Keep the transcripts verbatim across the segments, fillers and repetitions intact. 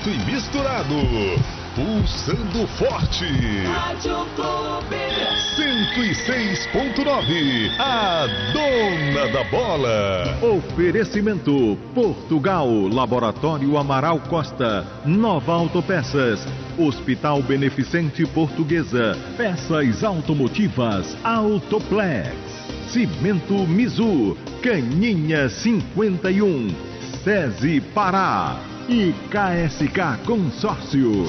junto e misturado, pulsando forte. Rádio Clube cento e seis ponto nove, a dona da bola. Oferecimento Portugal, Laboratório Amaral Costa, Nova Autopeças, Hospital Beneficente Portuguesa, Peças Automotivas Autoplex, Cimento Mizu, Caninha cinquenta e um, SESI Pará e K S K Consórcio.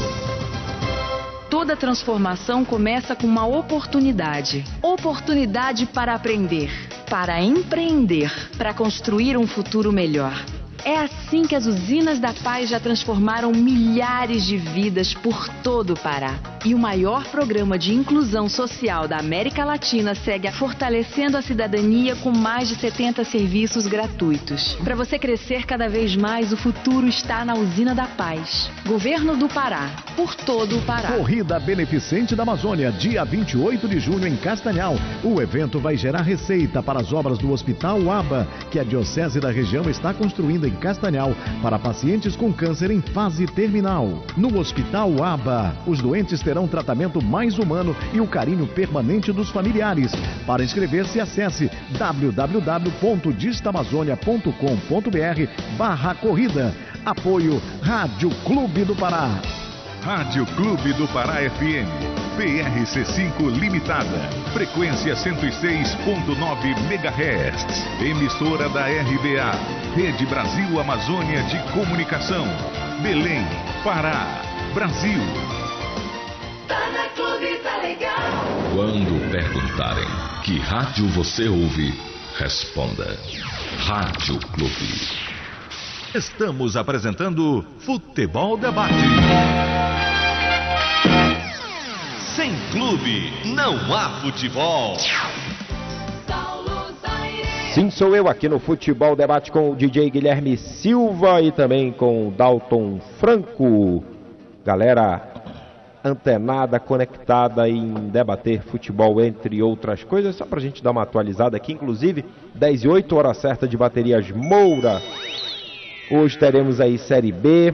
Toda transformação começa com uma oportunidade. Oportunidade para aprender, para empreender, para construir um futuro melhor. É assim que as usinas da Paz já transformaram milhares de vidas por todo o Pará. E o maior programa de inclusão social da América Latina segue fortalecendo a cidadania com mais de setenta serviços gratuitos. Para você crescer cada vez mais, o futuro está na Usina da Paz. Governo do Pará, por todo o Pará. Corrida Beneficente da Amazônia, dia vinte e oito de junho em Castanhal. O evento vai gerar receita para as obras do Hospital Aba, que a Diocese da região está construindo em Castanhal para pacientes com câncer em fase terminal. No Hospital Aba, os doentes terão tratamento mais humano e o carinho permanente dos familiares. Para inscrever-se, acesse w w w ponto distamazônia ponto com ponto b r barra corrida. Apoio Rádio Clube do Pará. Rádio Clube do Pará F M, P R C cinco Limitada, frequência cento e seis ponto nove megahertz, emissora da R B A, Rede Brasil Amazônia de Comunicação, Belém, Pará, Brasil. Tá na Clube, tá legal. Quando perguntarem que rádio você ouve, responda: Rádio Clube. Estamos apresentando Futebol Debate. Sem clube, não há futebol. Sim, sou eu aqui no Futebol Debate com o D J Guilherme Silva e também com o Dalton Franco. Galera antenada, conectada em debater futebol, entre outras coisas. Só pra gente dar uma atualizada aqui, inclusive, dez e oito, hora certa de Baterias Moura. Hoje teremos aí Série B,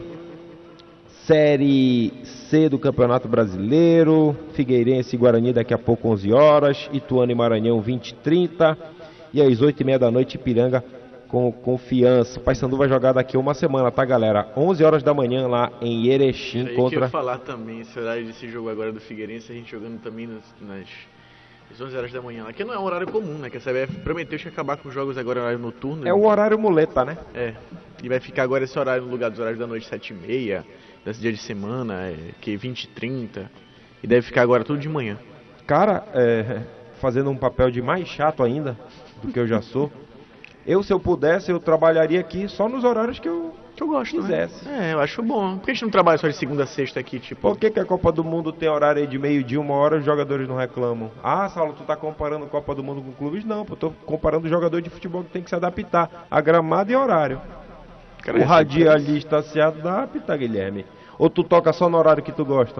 Série C do Campeonato Brasileiro, Figueirense e Guarani daqui a pouco onze horas, Ituano e Maranhão vinte e trinta, e às oito e meia da noite Ipiranga com Confiança. O Paysandu vai jogar daqui a uma semana, tá, galera? onze horas da manhã lá em Erechim Era contra... Eu ia falar também, esse horário desse jogo agora do Figueirense, a gente jogando também nas, nas às onze horas da manhã lá, que não é um horário comum, né? Que a C B F prometeu que ia acabar com os jogos agora no horário noturno. É o horário muleta, né? É, e vai ficar agora esse horário no lugar dos horários da noite, sete e meia, desse dia de semana, é, que vinte e trinta, e deve ficar agora tudo de manhã. Cara, é, fazendo um papel de mais chato ainda do que eu já sou, eu, se eu pudesse, eu trabalharia aqui só nos horários que eu, que eu gosto, quisesse. Né? É, eu acho bom. Por que a gente não trabalha só de segunda a sexta aqui, tipo... Por que, que a Copa do Mundo tem horário aí de meio-dia, uma hora, e os jogadores não reclamam? Ah, Saulo, tu tá comparando Copa do Mundo com clubes? Não, pô, tô comparando jogador de futebol que tem que se adaptar a gramado e horário. Cara, o radialista se adapta, Guilherme. Ou tu toca só no horário que tu gosta?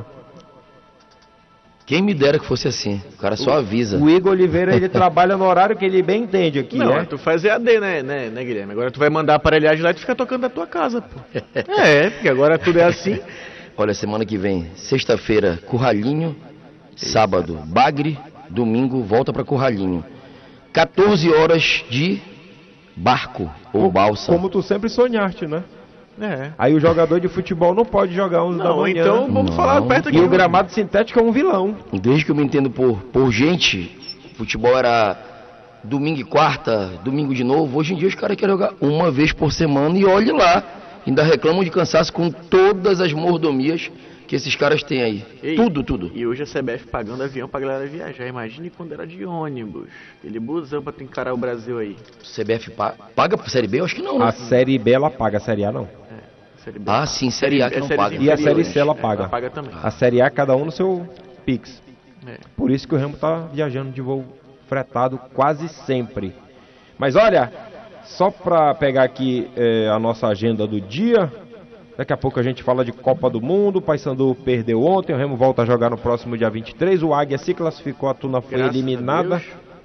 Quem me dera que fosse assim, o cara só avisa. O Igor Oliveira, ele trabalha no horário que ele bem entende aqui, não, né? Tu faz E A D, né, né, né, Guilherme? Agora tu vai mandar a aparelhagem lá e tu fica tocando da tua casa, pô. É, porque agora tudo é assim. Olha, semana que vem, sexta-feira, Curralinho, sábado, Bagre, domingo, volta pra Curralinho. quatorze horas de barco ou balsa. Como tu sempre sonhaste, né? É. Aí o jogador de futebol não pode jogar onze da manhã. Então vamos Não. falar perto aqui. E o gramado sintético é um vilão. Desde que eu me entendo por, por gente, futebol era domingo e quarta, domingo de novo. Hoje em dia os caras querem jogar uma vez por semana e olhe lá. Ainda reclamam de cansaço com todas as mordomias que esses caras têm aí. Ei, tudo, tudo. E hoje a C B F pagando avião pra galera viajar. Imagine quando era de ônibus. Aquele busão pra tu encarar o Brasil aí. C B F pa- paga pra Série B? Eu acho que não, né? A Série B ela paga, a Série A não. É, Série B. Ah, sim, Série A que É não séries paga. E a Série inferiores. C ela paga. Ela paga também. A Série A cada um no seu Pix. É. Por isso que o Remo tá viajando de voo fretado quase sempre. Mas olha, só pra pegar aqui é, a nossa agenda do dia... Daqui a pouco a gente fala de Copa do Mundo. O Paysandu perdeu ontem, o Remo volta a jogar no próximo dia vinte e três. O Águia se classificou, a Tuna foi Graças eliminada.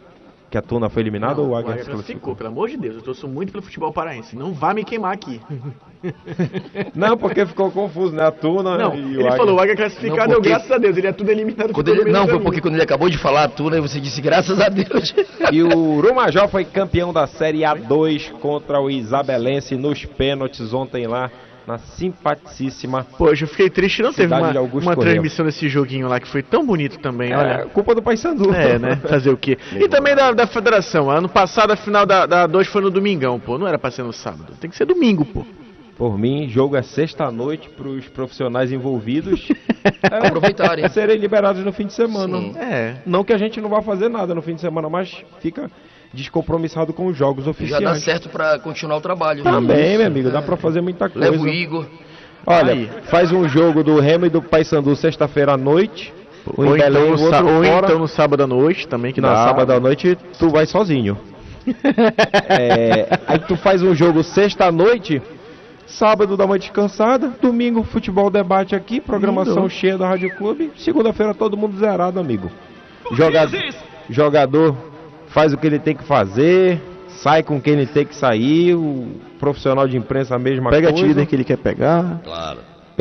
Que a Tuna foi eliminada Não, ou o o Águia Águia se classificou, classificou? pelo amor de Deus, eu torço muito pelo futebol paraense. Não vá me queimar aqui. Não, porque ficou confuso, né? A Tuna Não, e o ele Águia. falou, o Águia classificado, Não, porque- eu, graças a Deus, ele é tudo eliminado. Quando ficou ele, no meio não, do foi caminho. porque quando ele acabou de falar tudo, aí você disse graças a Deus. E o Urumajó foi campeão da Série A dois contra o Isabelense nos pênaltis ontem lá na simpaticíssima. Poxa, eu fiquei triste, não teve Cidade uma, de Augusto uma Correia. transmissão desse joguinho lá que foi tão bonito também, É, olha. culpa do Paysandu. É, né? Fazer o quê? E também da, da federação. Ano passado a final da, da dois foi no domingão, pô. Não era pra ser no sábado. Tem que ser domingo, pô. Por mim, jogo é sexta-noite para os profissionais envolvidos é, Aproveitarem. serem liberados no fim de semana. Sim. É. Não que a gente não vá fazer nada no fim de semana, mas fica descompromissado com os jogos Já oficiais. dá certo pra continuar o trabalho. Também, meu amigo, dá pra fazer muita coisa. Leva o Igor. Olha, Aí. faz um jogo do Remo e do Paysandu sexta-feira à noite. Um Ou, em Belém, então, o no, outro sa- ou fora. então no sábado à noite também, que Na dá. sábado à noite tu vai sozinho. É, aí tu faz um jogo sexta à noite, sábado dá uma descansada, domingo futebol debate aqui, programação Lindo. cheia da Rádio Clube, segunda-feira todo mundo zerado, amigo. Joga- jogador faz o que ele tem que fazer, sai com quem ele tem que sair, o profissional de imprensa a mesma Pega a coisa. líder que ele quer pegar. Claro.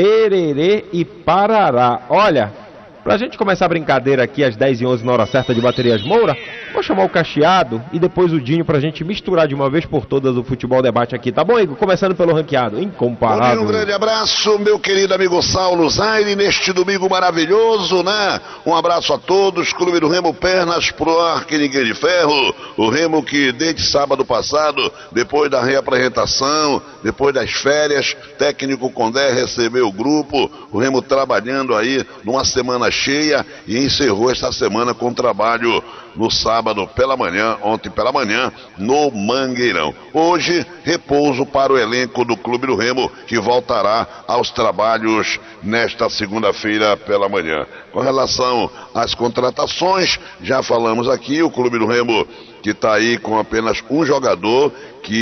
Pererê e Parará. Olha, pra gente começar a brincadeira aqui às dez e onze na hora certa de Baterias Moura, vou chamar o Cacheado e depois o Dinho pra gente misturar de uma vez por todas o futebol debate aqui, tá bom, Igor? Começando pelo ranqueado, incomparável. Um grande abraço, meu querido amigo Saulo Zaire, neste domingo maravilhoso, né? Um abraço a todos, Clube do Remo, pernas pro ar, que ninguém de ferro. O Remo que desde sábado passado, depois da reapresentação, depois das férias, técnico Condé recebeu o grupo, o Remo trabalhando aí numa semana cheia e encerrou esta semana com trabalho no sábado pela manhã, ontem pela manhã, no Mangueirão. Hoje, repouso para o elenco do Clube do Remo, que voltará aos trabalhos nesta segunda-feira pela manhã. Com relação às contratações, já falamos aqui, o Clube do Remo que está aí com apenas um jogador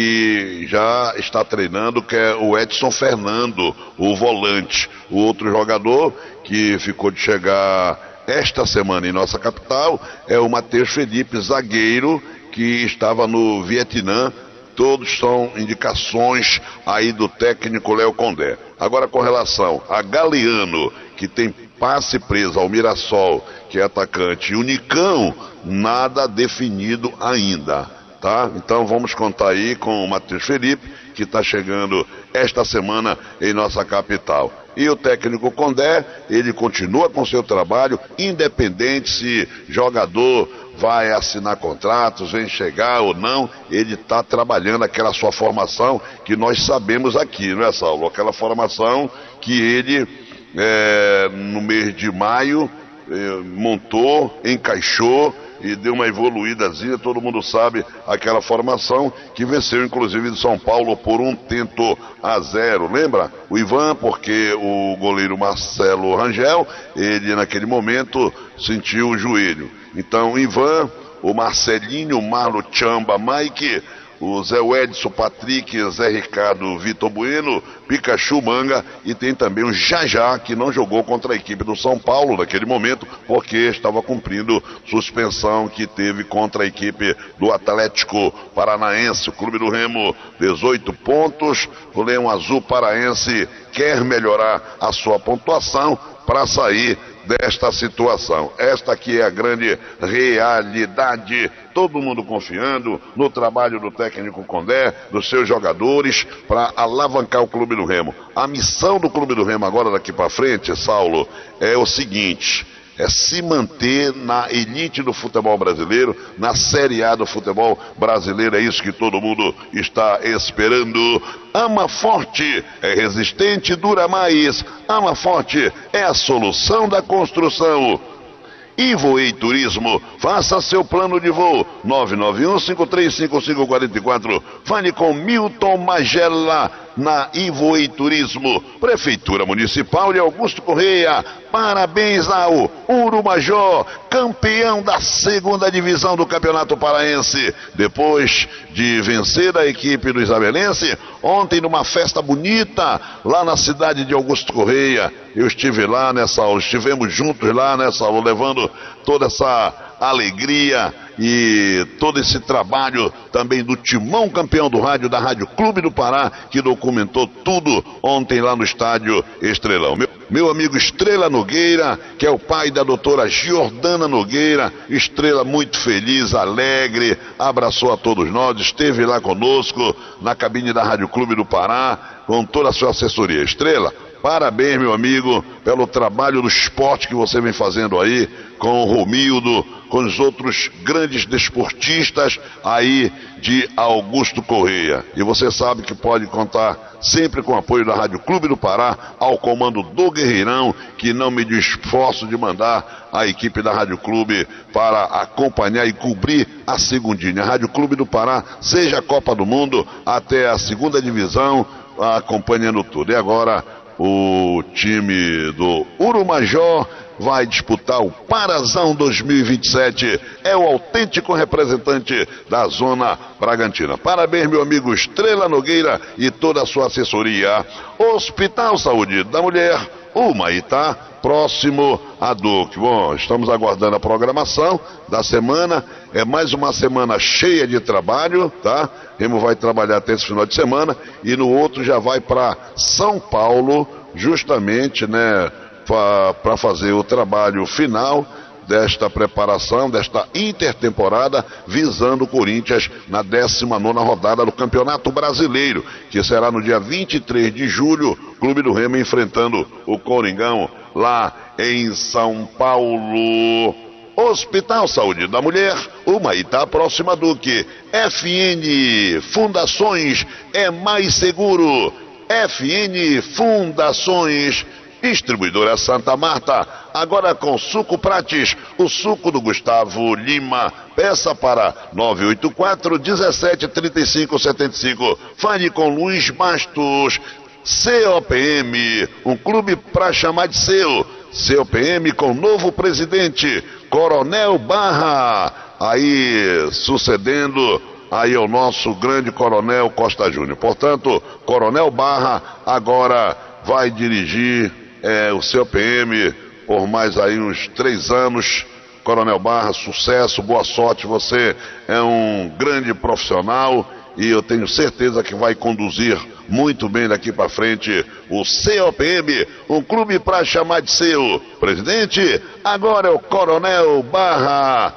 que já está treinando, que é o Edson Fernando, o volante. O outro jogador que ficou de chegar esta semana em nossa capital é o Matheus Felipe, zagueiro, que estava no Vietnã. Todos são indicações aí do técnico Léo Condé. Agora, com relação a Galeano, que tem passe preso ao Mirassol, que é atacante, e o Nicão, nada definido ainda, tá? Então vamos contar aí com o Matheus Felipe, que está chegando esta semana em nossa capital. E o técnico Condé, ele continua com seu trabalho, independente se jogador vai assinar contratos, vem chegar ou não, ele está trabalhando aquela sua formação que nós sabemos aqui, não é, Saulo? Aquela formação que ele, é, no mês de maio, é, montou, encaixou e deu uma evoluídazinha, todo mundo sabe aquela formação que venceu inclusive de São Paulo por um tento a zero, lembra? O Ivan, porque o goleiro Marcelo Rangel, ele naquele momento sentiu o joelho. Então o Ivan, o Marcelinho, o Marlo Chamba, Mike, o Zé Edson, Patrick, Zé Ricardo, Vitor Bueno, Pikachu, Manga, e tem também o Jajá, que não jogou contra a equipe do São Paulo naquele momento, porque estava cumprindo suspensão que teve contra a equipe do Atlético Paranaense. O Clube do Remo, dezoito pontos, o Leão Azul Paraense quer melhorar a sua pontuação para sair desta situação. Esta aqui é a grande realidade, todo mundo confiando no trabalho do técnico Condé, dos seus jogadores, para alavancar o Clube do Remo. A missão do Clube do Remo agora daqui para frente, Saulo, é o seguinte: é se manter na elite do futebol brasileiro, na Série A do futebol brasileiro, é isso que todo mundo está esperando. Ama Forte é resistente, dura mais. Ama Forte é a solução da construção. Ivoei Turismo, faça seu plano de voo, nove nove um, cinco três cinco cinco quatro quatro, fale com Milton Magela na Ivoei Turismo. Prefeitura Municipal de Augusto Correia, parabéns ao Urumajó, campeão da segunda divisão do Campeonato Paraense, depois de vencer a equipe do Isabelense, ontem numa festa bonita, lá na cidade de Augusto Correia. Eu estive lá nessa aula, estivemos juntos lá nessa aula, levando toda essa alegria e todo esse trabalho também do Timão, campeão do rádio, da Rádio Clube do Pará, que documentou tudo ontem lá no estádio Estrelão. Meu, meu amigo Estrela Nogueira, que é o pai da doutora Giordana Nogueira, Estrela muito feliz, alegre, abraçou a todos nós, esteve lá conosco na cabine da Rádio Clube do Pará, com toda a sua assessoria. Estrela, parabéns, meu amigo, pelo trabalho do esporte que você vem fazendo aí, com o Romildo, com os outros grandes desportistas aí de Augusto Correia. E você sabe que pode contar sempre com o apoio da Rádio Clube do Pará, ao comando do Guerreirão, que não me esforço de mandar a equipe da Rádio Clube para acompanhar e cobrir a segundinha. A Rádio Clube do Pará, seja a Copa do Mundo, até a segunda divisão, acompanhando tudo. E agora o time do Urumajó vai disputar o Parazão dois mil e vinte e sete, é o autêntico representante da Zona Bragantina. Parabéns, meu amigo Estrela Nogueira e toda a sua assessoria. Hospital Saúde da Mulher, Humaitá, próximo a Duque. Bom, estamos aguardando a programação da semana, é mais uma semana cheia de trabalho, tá? Remo vai trabalhar até esse final de semana e no outro já vai para São Paulo, justamente, né, para fazer o trabalho final desta preparação, desta intertemporada, visando o Corinthians na décima nona rodada do Campeonato Brasileiro, que será no dia vinte e três de julho, Clube do Remo enfrentando o Coringão lá em São Paulo. Hospital Saúde da Mulher, Humaitá, próxima a Duque. F N Fundações é mais seguro. F N Fundações, distribuidora Santa Marta, agora com Suco Prates, o suco do Gustavo Lima. Peça para nove oito quatro, dezessete, trinta e cinco, setenta e cinco. Fale com Luiz Bastos. C O P M, um clube para chamar de seu. C O P M com novo presidente, Coronel Barra, aí sucedendo aí ao nosso grande Coronel Costa Júnior. Portanto, Coronel Barra agora vai dirigir é, o C O P M por mais aí uns três anos. Coronel Barra, sucesso, boa sorte, você é um grande profissional e eu tenho certeza que vai conduzir muito bem daqui para frente o C O P M, um clube para chamar de seu. Presidente, agora é o Coronel Barra.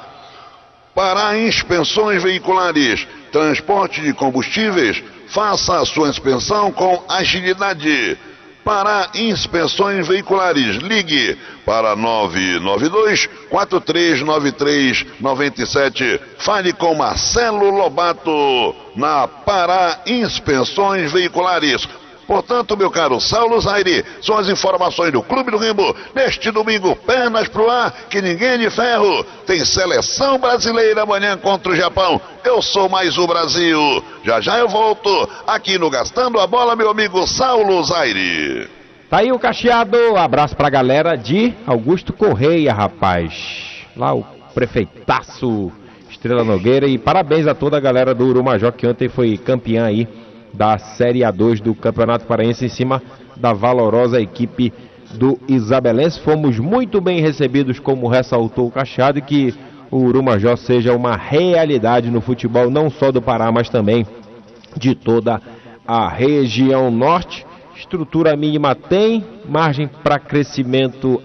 Pará Inspeções Veiculares, transporte de combustíveis, faça a sua inspeção com agilidade. Pará Inspeções Veiculares, ligue para nove nove dois, quatro três nove três, nove sete. Fale com Marcelo Lobato na Pará Inspeções Veiculares. Portanto, meu caro Saulo Zaire, são as informações do Clube do Remo neste domingo, pernas pro ar, que ninguém é de ferro. Tem seleção brasileira amanhã contra o Japão. Eu sou mais o Brasil. Já já eu volto aqui no Gastando a Bola, meu amigo Saulo Zaire. Tá aí o Cacheado, abraço pra galera de Augusto Correia, rapaz. Lá o prefeitaço Estrela Nogueira, e parabéns a toda a galera do Urumajó que ontem foi campeã aí da Série A dois do Campeonato Paraense em cima da valorosa equipe do Isabelense. Fomos muito bem recebidos, como ressaltou o Cacheado, e que o Urumajó seja uma realidade no futebol, não só do Pará, mas também de toda a região norte. Estrutura mínima tem, margem para crescimento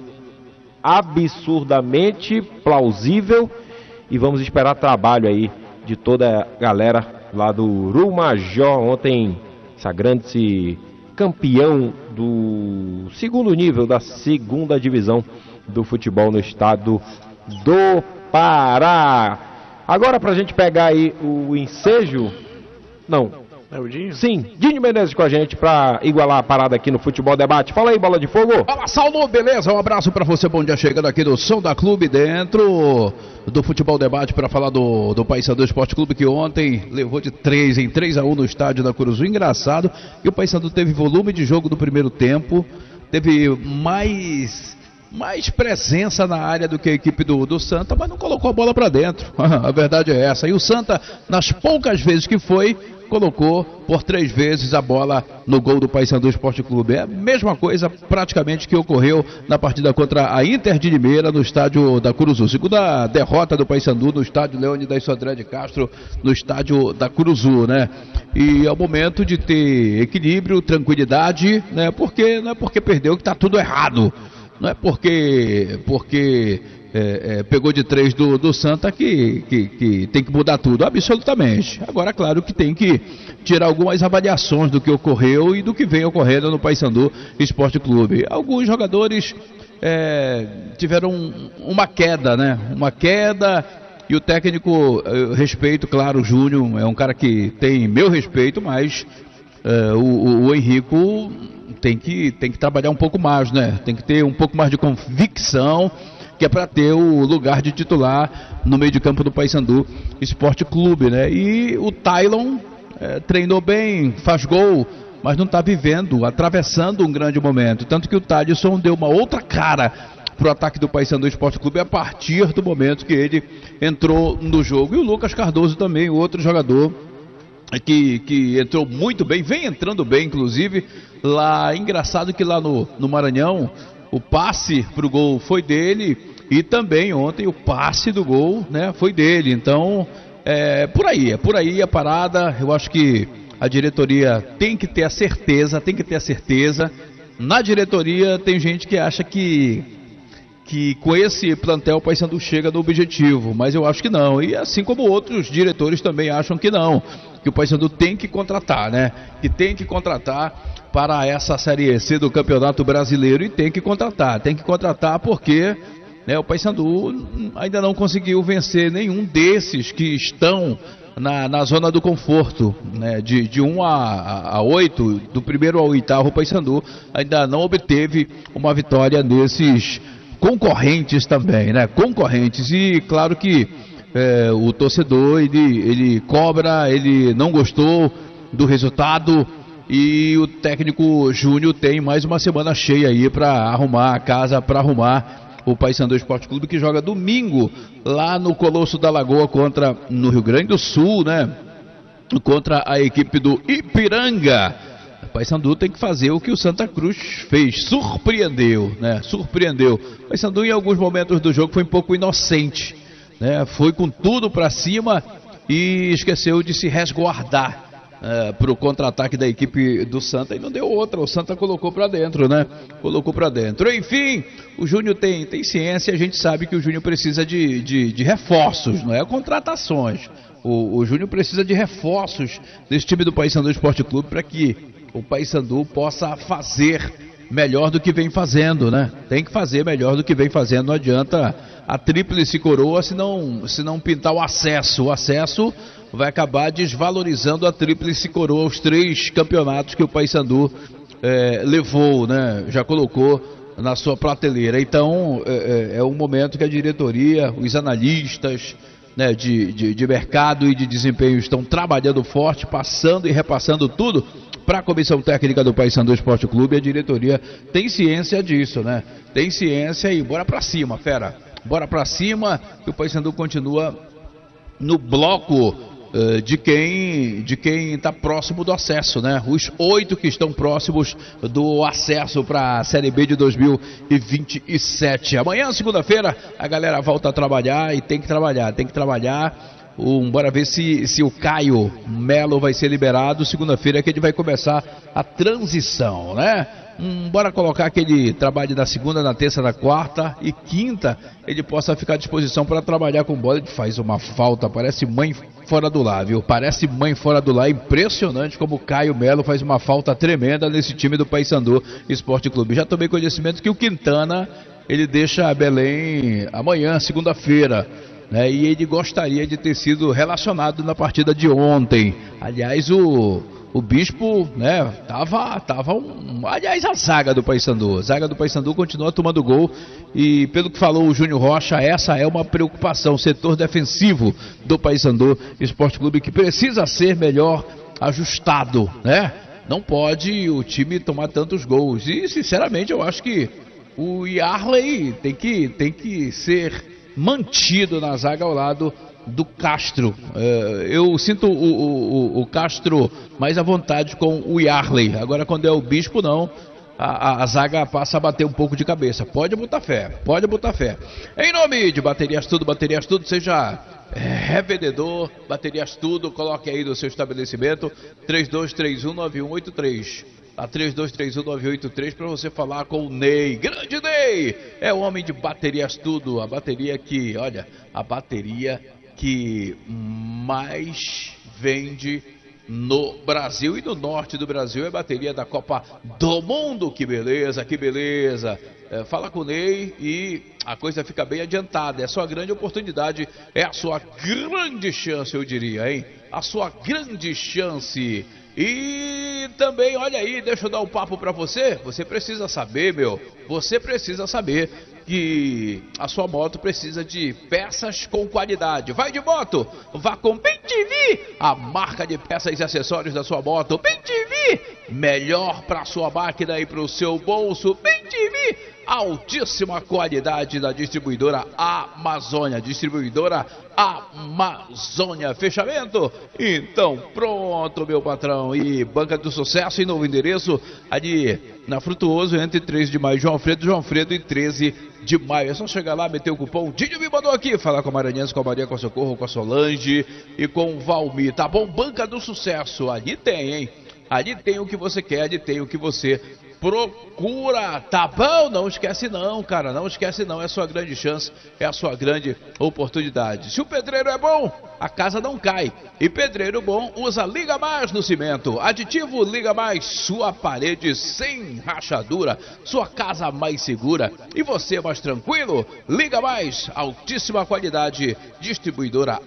absurdamente plausível, e vamos esperar trabalho aí de toda a galera lá do Urumajó. Ontem, sagrando-se campeão do segundo nível da segunda divisão do futebol no estado do Pará. Agora, pra gente pegar aí o ensejo, não, É o Dinho? sim, Dinho Menezes com a gente pra igualar a parada aqui no Futebol Debate. Fala aí, Bola de Fogo. Fala, Saulo, beleza? Um abraço pra você, bom dia, chegando aqui do Som da Clube, dentro do Futebol Debate, para falar do, do Paysandu Esporte Clube, que ontem levou de três em três a um no estádio da Curuzu. Engraçado que o Paysandu teve volume de jogo no primeiro tempo, teve mais, mais presença na área do que a equipe do, do Santa, mas não colocou a bola para dentro. A verdade é essa. E o Santa, nas poucas vezes que foi, colocou por três vezes a bola no gol do Paysandu Esporte Clube. É a mesma coisa praticamente que ocorreu na partida contra a Inter de Limeira no estádio da Curuzu. Segunda derrota do Paysandu no estádio Leônidas Sodré de Castro, no estádio da Curuzu, né? E é o momento de ter equilíbrio, tranquilidade, né? Porque não é porque perdeu que está tudo errado. Não é porque, porque é, é, pegou de três do, do Santa que, que, que tem que mudar tudo, absolutamente. Agora, claro que tem que tirar algumas avaliações do que ocorreu e do que vem ocorrendo no Paysandu Esporte Clube. Alguns jogadores é, tiveram uma queda, né? Uma queda, e o técnico, eu respeito, claro, o Júnior é um cara que tem meu respeito, mas é, o, o, o Henrico tem que, tem que trabalhar um pouco mais, né? Tem que ter um pouco mais de convicção, que é para ter o lugar de titular no meio de campo do Paysandu Esporte Clube, né? E o Tylon é, treinou bem, faz gol, mas não está vivendo, atravessando um grande momento. Tanto que o Thadson deu uma outra cara para o ataque do Paysandu Esporte Clube a partir do momento que ele entrou no jogo. E o Lucas Cardoso também, outro jogador que, que entrou muito bem, vem entrando bem, inclusive. Lá, engraçado que lá no, no Maranhão, o passe pro gol foi dele, e também ontem o passe do gol, né, foi dele. Então, é por aí, é por aí a parada. Eu acho que a diretoria tem que ter a certeza, tem que ter a certeza. Na diretoria tem gente que acha que, que com esse plantel o Paysandu chega no objetivo, mas eu acho que não. E assim como outros diretores também acham que não, que o Paysandu tem que contratar, né? Que tem que contratar para essa Série C do Campeonato Brasileiro, e tem que contratar, tem que contratar porque, né, o Paysandu ainda não conseguiu vencer nenhum desses que estão na, na zona do conforto, né, de, de um a oito, do primeiro ao oitavo. O Paysandu ainda não obteve uma vitória nesses concorrentes também, né, concorrentes. E claro que é, o torcedor, ele, ele cobra, ele não gostou do resultado, e o técnico Júnior tem mais uma semana cheia aí para arrumar a casa, para arrumar o Paysandu Esporte Clube, que joga domingo lá no Colosso da Lagoa contra, no Rio Grande do Sul, né? Contra a equipe do Ipiranga. O Paysandu tem que fazer o que o Santa Cruz fez, surpreendeu, né? Surpreendeu. O Paysandu em alguns momentos do jogo foi um pouco inocente, né? Foi com tudo para cima e esqueceu de se resguardar É, para o contra-ataque da equipe do Santa, e não deu outra. O Santa colocou para dentro, né? Colocou para dentro. Enfim, o Júnior tem, tem ciência. A gente sabe que o Júnior precisa de, de, de reforços, não é contratações. O, o Júnior precisa de reforços desse time do Paysandu Esporte Clube para que o Paysandu possa fazer melhor do que vem fazendo, né? Tem que fazer melhor do que vem fazendo. Não adianta a tríplice coroa se não, se não pintar o acesso. O acesso vai acabar desvalorizando a tríplice coroa, os três campeonatos que o Paysandu é, levou, né? Já colocou na sua prateleira. Então é, é um momento que a diretoria, os analistas, né, de, de, de mercado e de desempenho estão trabalhando forte, passando e repassando tudo para a comissão técnica do Paysandu Esporte Clube. A diretoria tem ciência disso, né? Tem ciência, e bora para cima, fera. Bora para cima, que o Paysandu continua no bloco de quem de quem está próximo do acesso, né? Os oito que estão próximos do acesso para a Série B de dois mil e vinte e sete. Amanhã, segunda-feira, a galera volta a trabalhar, e tem que trabalhar, tem que trabalhar. Um, bora ver se, se o Caio Melo vai ser liberado. Segunda-feira é que ele vai começar a transição, né? Hum, bora colocar que ele trabalhe na segunda, na terça, na quarta e quinta ele possa ficar à disposição para trabalhar com bola. Ele faz uma falta, parece mãe fora do lar, viu? Parece mãe fora do lar. Impressionante como o Caio Melo faz uma falta tremenda nesse time do Paysandu Esporte Clube. Já tomei conhecimento que o Quintana, ele deixa Belém amanhã, segunda-feira, né? E ele gostaria de ter sido relacionado na partida de ontem. Aliás, o O Bispo, né, tava, tava um, aliás, a zaga do Paysandu, a zaga do Paysandu continua tomando gol, e pelo que falou o Júnior Rocha, essa é uma preocupação, o setor defensivo do Paysandu Esporte Clube, que precisa ser melhor ajustado, né? Não pode o time tomar tantos gols, e sinceramente eu acho que o Yarley tem que, tem que ser mantido na zaga ao lado do Castro. É, eu sinto o, o, o Castro mais à vontade com o Yarley. Agora, quando é o Bispo, não. A, a, a zaga passa a bater um pouco de cabeça. Pode botar fé, pode botar fé. Em nome de Baterias Tudo, Baterias Tudo, seja é, revendedor, Baterias Tudo, coloque aí no seu estabelecimento três dois três um nove um oito três. A três dois três um nove oito três para você falar com o Ney. Grande Ney! É o homem de Baterias Tudo. A bateria que, olha, a bateria que mais vende no Brasil e no norte do Brasil é a bateria da Copa do Mundo. Que beleza, que beleza. É, fala com o Ney e a coisa fica bem adiantada. É a sua grande oportunidade, é a sua grande chance, eu diria, hein? A sua grande chance. E também, olha aí, deixa eu dar um papo pra você. Você precisa saber, meu, você precisa saber que a sua moto precisa de peças com qualidade. Vai de moto, vá com Bem T V, a marca de peças e acessórios da sua moto. Bem T V, melhor pra sua máquina e pro seu bolso. Bem T V, altíssima qualidade da distribuidora Amazônia. Distribuidora Amazônia. Fechamento? Então pronto, meu patrão. E Banca do Sucesso em novo endereço, ali na Frutuoso, entre treze de maio, João Alfredo, João Alfredo e treze de maio. É só chegar lá, meter o cupom. Dinho me mandou aqui, falar com a Maranhense, com a Maria, com a Socorro, com a Solange e com o Valmir, tá bom? Banca do Sucesso, ali tem, hein? Ali tem o que você quer, ali tem o que você procura, tá bom? Não esquece não, cara, não esquece não, é a sua grande chance, é a sua grande oportunidade. Se o pedreiro é bom, a casa não cai, e pedreiro bom usa Liga Mais no cimento. Aditivo Liga Mais, sua parede sem rachadura, sua casa mais segura e você mais tranquilo. Liga Mais, altíssima qualidade, distribuidora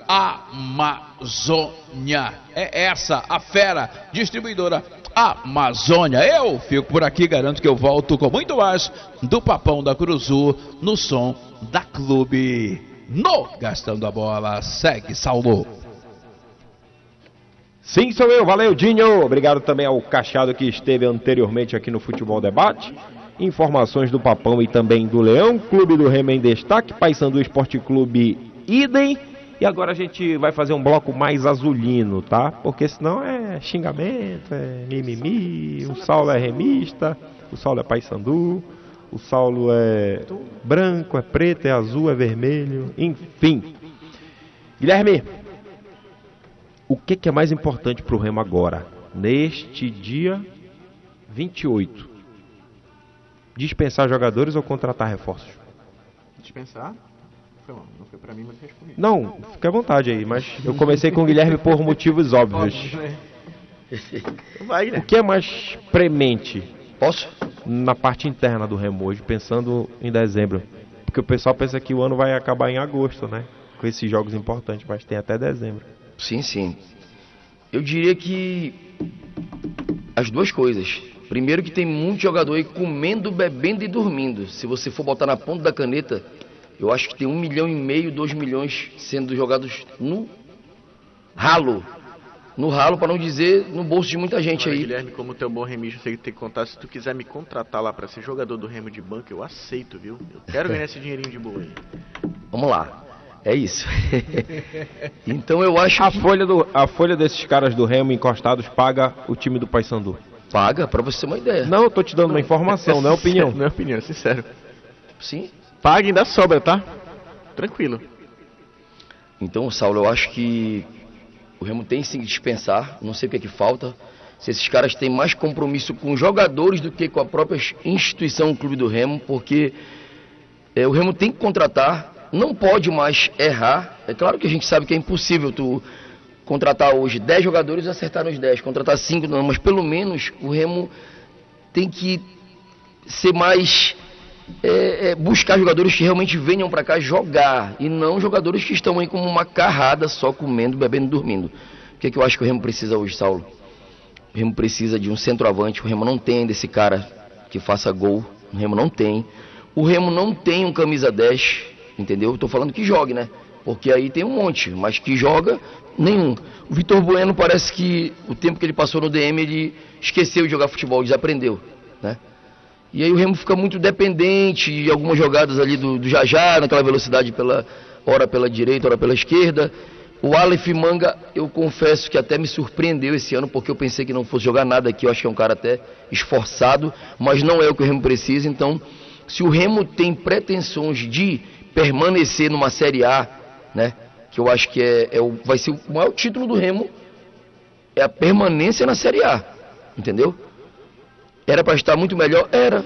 Amazônia. É essa a fera, distribuidora Amazônia. Eu fico por aqui, garanto que eu volto com muito mais do Papão da Curuzu no som da Clube no Gastando a Bola. Segue, Saulo. Sim, sou eu, valeu, Dinho. Obrigado também ao Cachado que esteve anteriormente aqui no Futebol Debate. Informações do Papão e também do Leão. Clube do Remo em destaque, Paysandu Esporte Clube idem. E agora a gente vai fazer um bloco mais azulino, tá? Porque senão é xingamento, é mimimi, o Saulo é remista, o Saulo é Paysandu, o Saulo é branco, é preto, é azul, é vermelho, enfim. Guilherme, o que, que é mais importante para o Remo agora, neste dia vinte e oito? Dispensar jogadores ou contratar reforços? Dispensar? Não foi pra mim, mas respondi. Não, fica à vontade aí, mas eu comecei com o Guilherme por motivos óbvios. Vai, né? O que é mais premente? Posso? Na parte interna do Remo hoje, pensando em dezembro. Porque o pessoal pensa que o ano vai acabar em agosto, né? Com esses jogos importantes, mas tem até dezembro. Sim, sim. Eu diria que as duas coisas. Primeiro que tem muito jogador aí comendo, bebendo e dormindo. Se você for botar na ponta da caneta, eu acho que tem um milhão e meio, dois milhões sendo jogados no ralo. No ralo, para não dizer no bolso de muita gente. Olha, aí. Guilherme, como teu bom remista, você tem que contar. Se tu quiser me contratar lá para ser jogador do Remo de banco, eu aceito, viu? Eu quero ganhar esse dinheirinho de boa aí. Vamos lá. É isso. Então eu acho a que... folha do A folha desses caras do Remo encostados paga o time do Paysandu. Paga, para você ter uma ideia. Não, eu tô te dando uma informação, não é opinião. Não é opinião, é sincero. Sim. Paga e ainda sobra, tá? Tranquilo. Então, Saulo, eu acho que o Remo tem sim que dispensar. Não sei o que é que falta. Se esses caras têm mais compromisso com os jogadores do que com a própria instituição, o Clube do Remo, porque é, o Remo tem que contratar, não pode mais errar. É claro que a gente sabe que é impossível tu contratar hoje dez jogadores e acertar nos dez. Contratar cinco não, mas pelo menos o Remo tem que ser mais... É, é, buscar jogadores que realmente venham para cá jogar e não jogadores que estão aí como uma carrada só comendo, bebendo e dormindo. O que é que eu acho que o Remo precisa hoje, Saulo? O Remo precisa de um centroavante. O Remo não tem desse cara que faça gol. O Remo não tem. O Remo não tem um camisa dez, entendeu? Estou falando que jogue, né? Porque aí tem um monte, mas que joga, nenhum. O Vitor Bueno parece que o tempo que ele passou no D M ele esqueceu de jogar futebol, desaprendeu, né? E aí o Remo fica muito dependente de algumas jogadas ali do, do Jajá, naquela velocidade pela ora pela direita, ora pela esquerda. O Aleph Manga, eu confesso que até me surpreendeu esse ano, porque eu pensei que não fosse jogar nada aqui. Eu acho que é um cara até esforçado, mas não é o que o Remo precisa. Então, se o Remo tem pretensões de permanecer numa Série A, né, que eu acho que é, é o, vai ser o maior título do Remo, é a permanência na Série A, entendeu? Era para estar muito melhor? Era.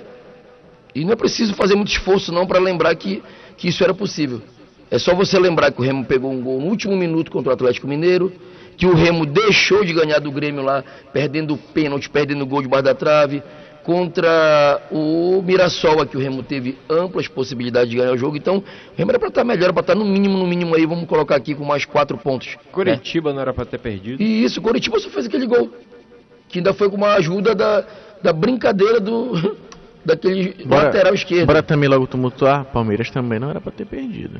E não é preciso fazer muito esforço não para lembrar que, que isso era possível. É só você lembrar que o Remo pegou um gol no último minuto contra o Atlético Mineiro, que o Remo deixou de ganhar do Grêmio lá, perdendo o pênalti, perdendo o gol debaixo da trave, contra o Mirassol, que o Remo teve amplas possibilidades de ganhar o jogo. Então, o Remo era para estar melhor, era para estar no mínimo, no mínimo aí, vamos colocar aqui com mais quatro pontos. Coritiba, né? Não era para ter perdido. E isso, Coritiba só fez aquele gol, que ainda foi com uma ajuda da, da brincadeira do daquele bora, lateral esquerdo. Bora também logo tumultuar, Palmeiras também não era para ter perdido.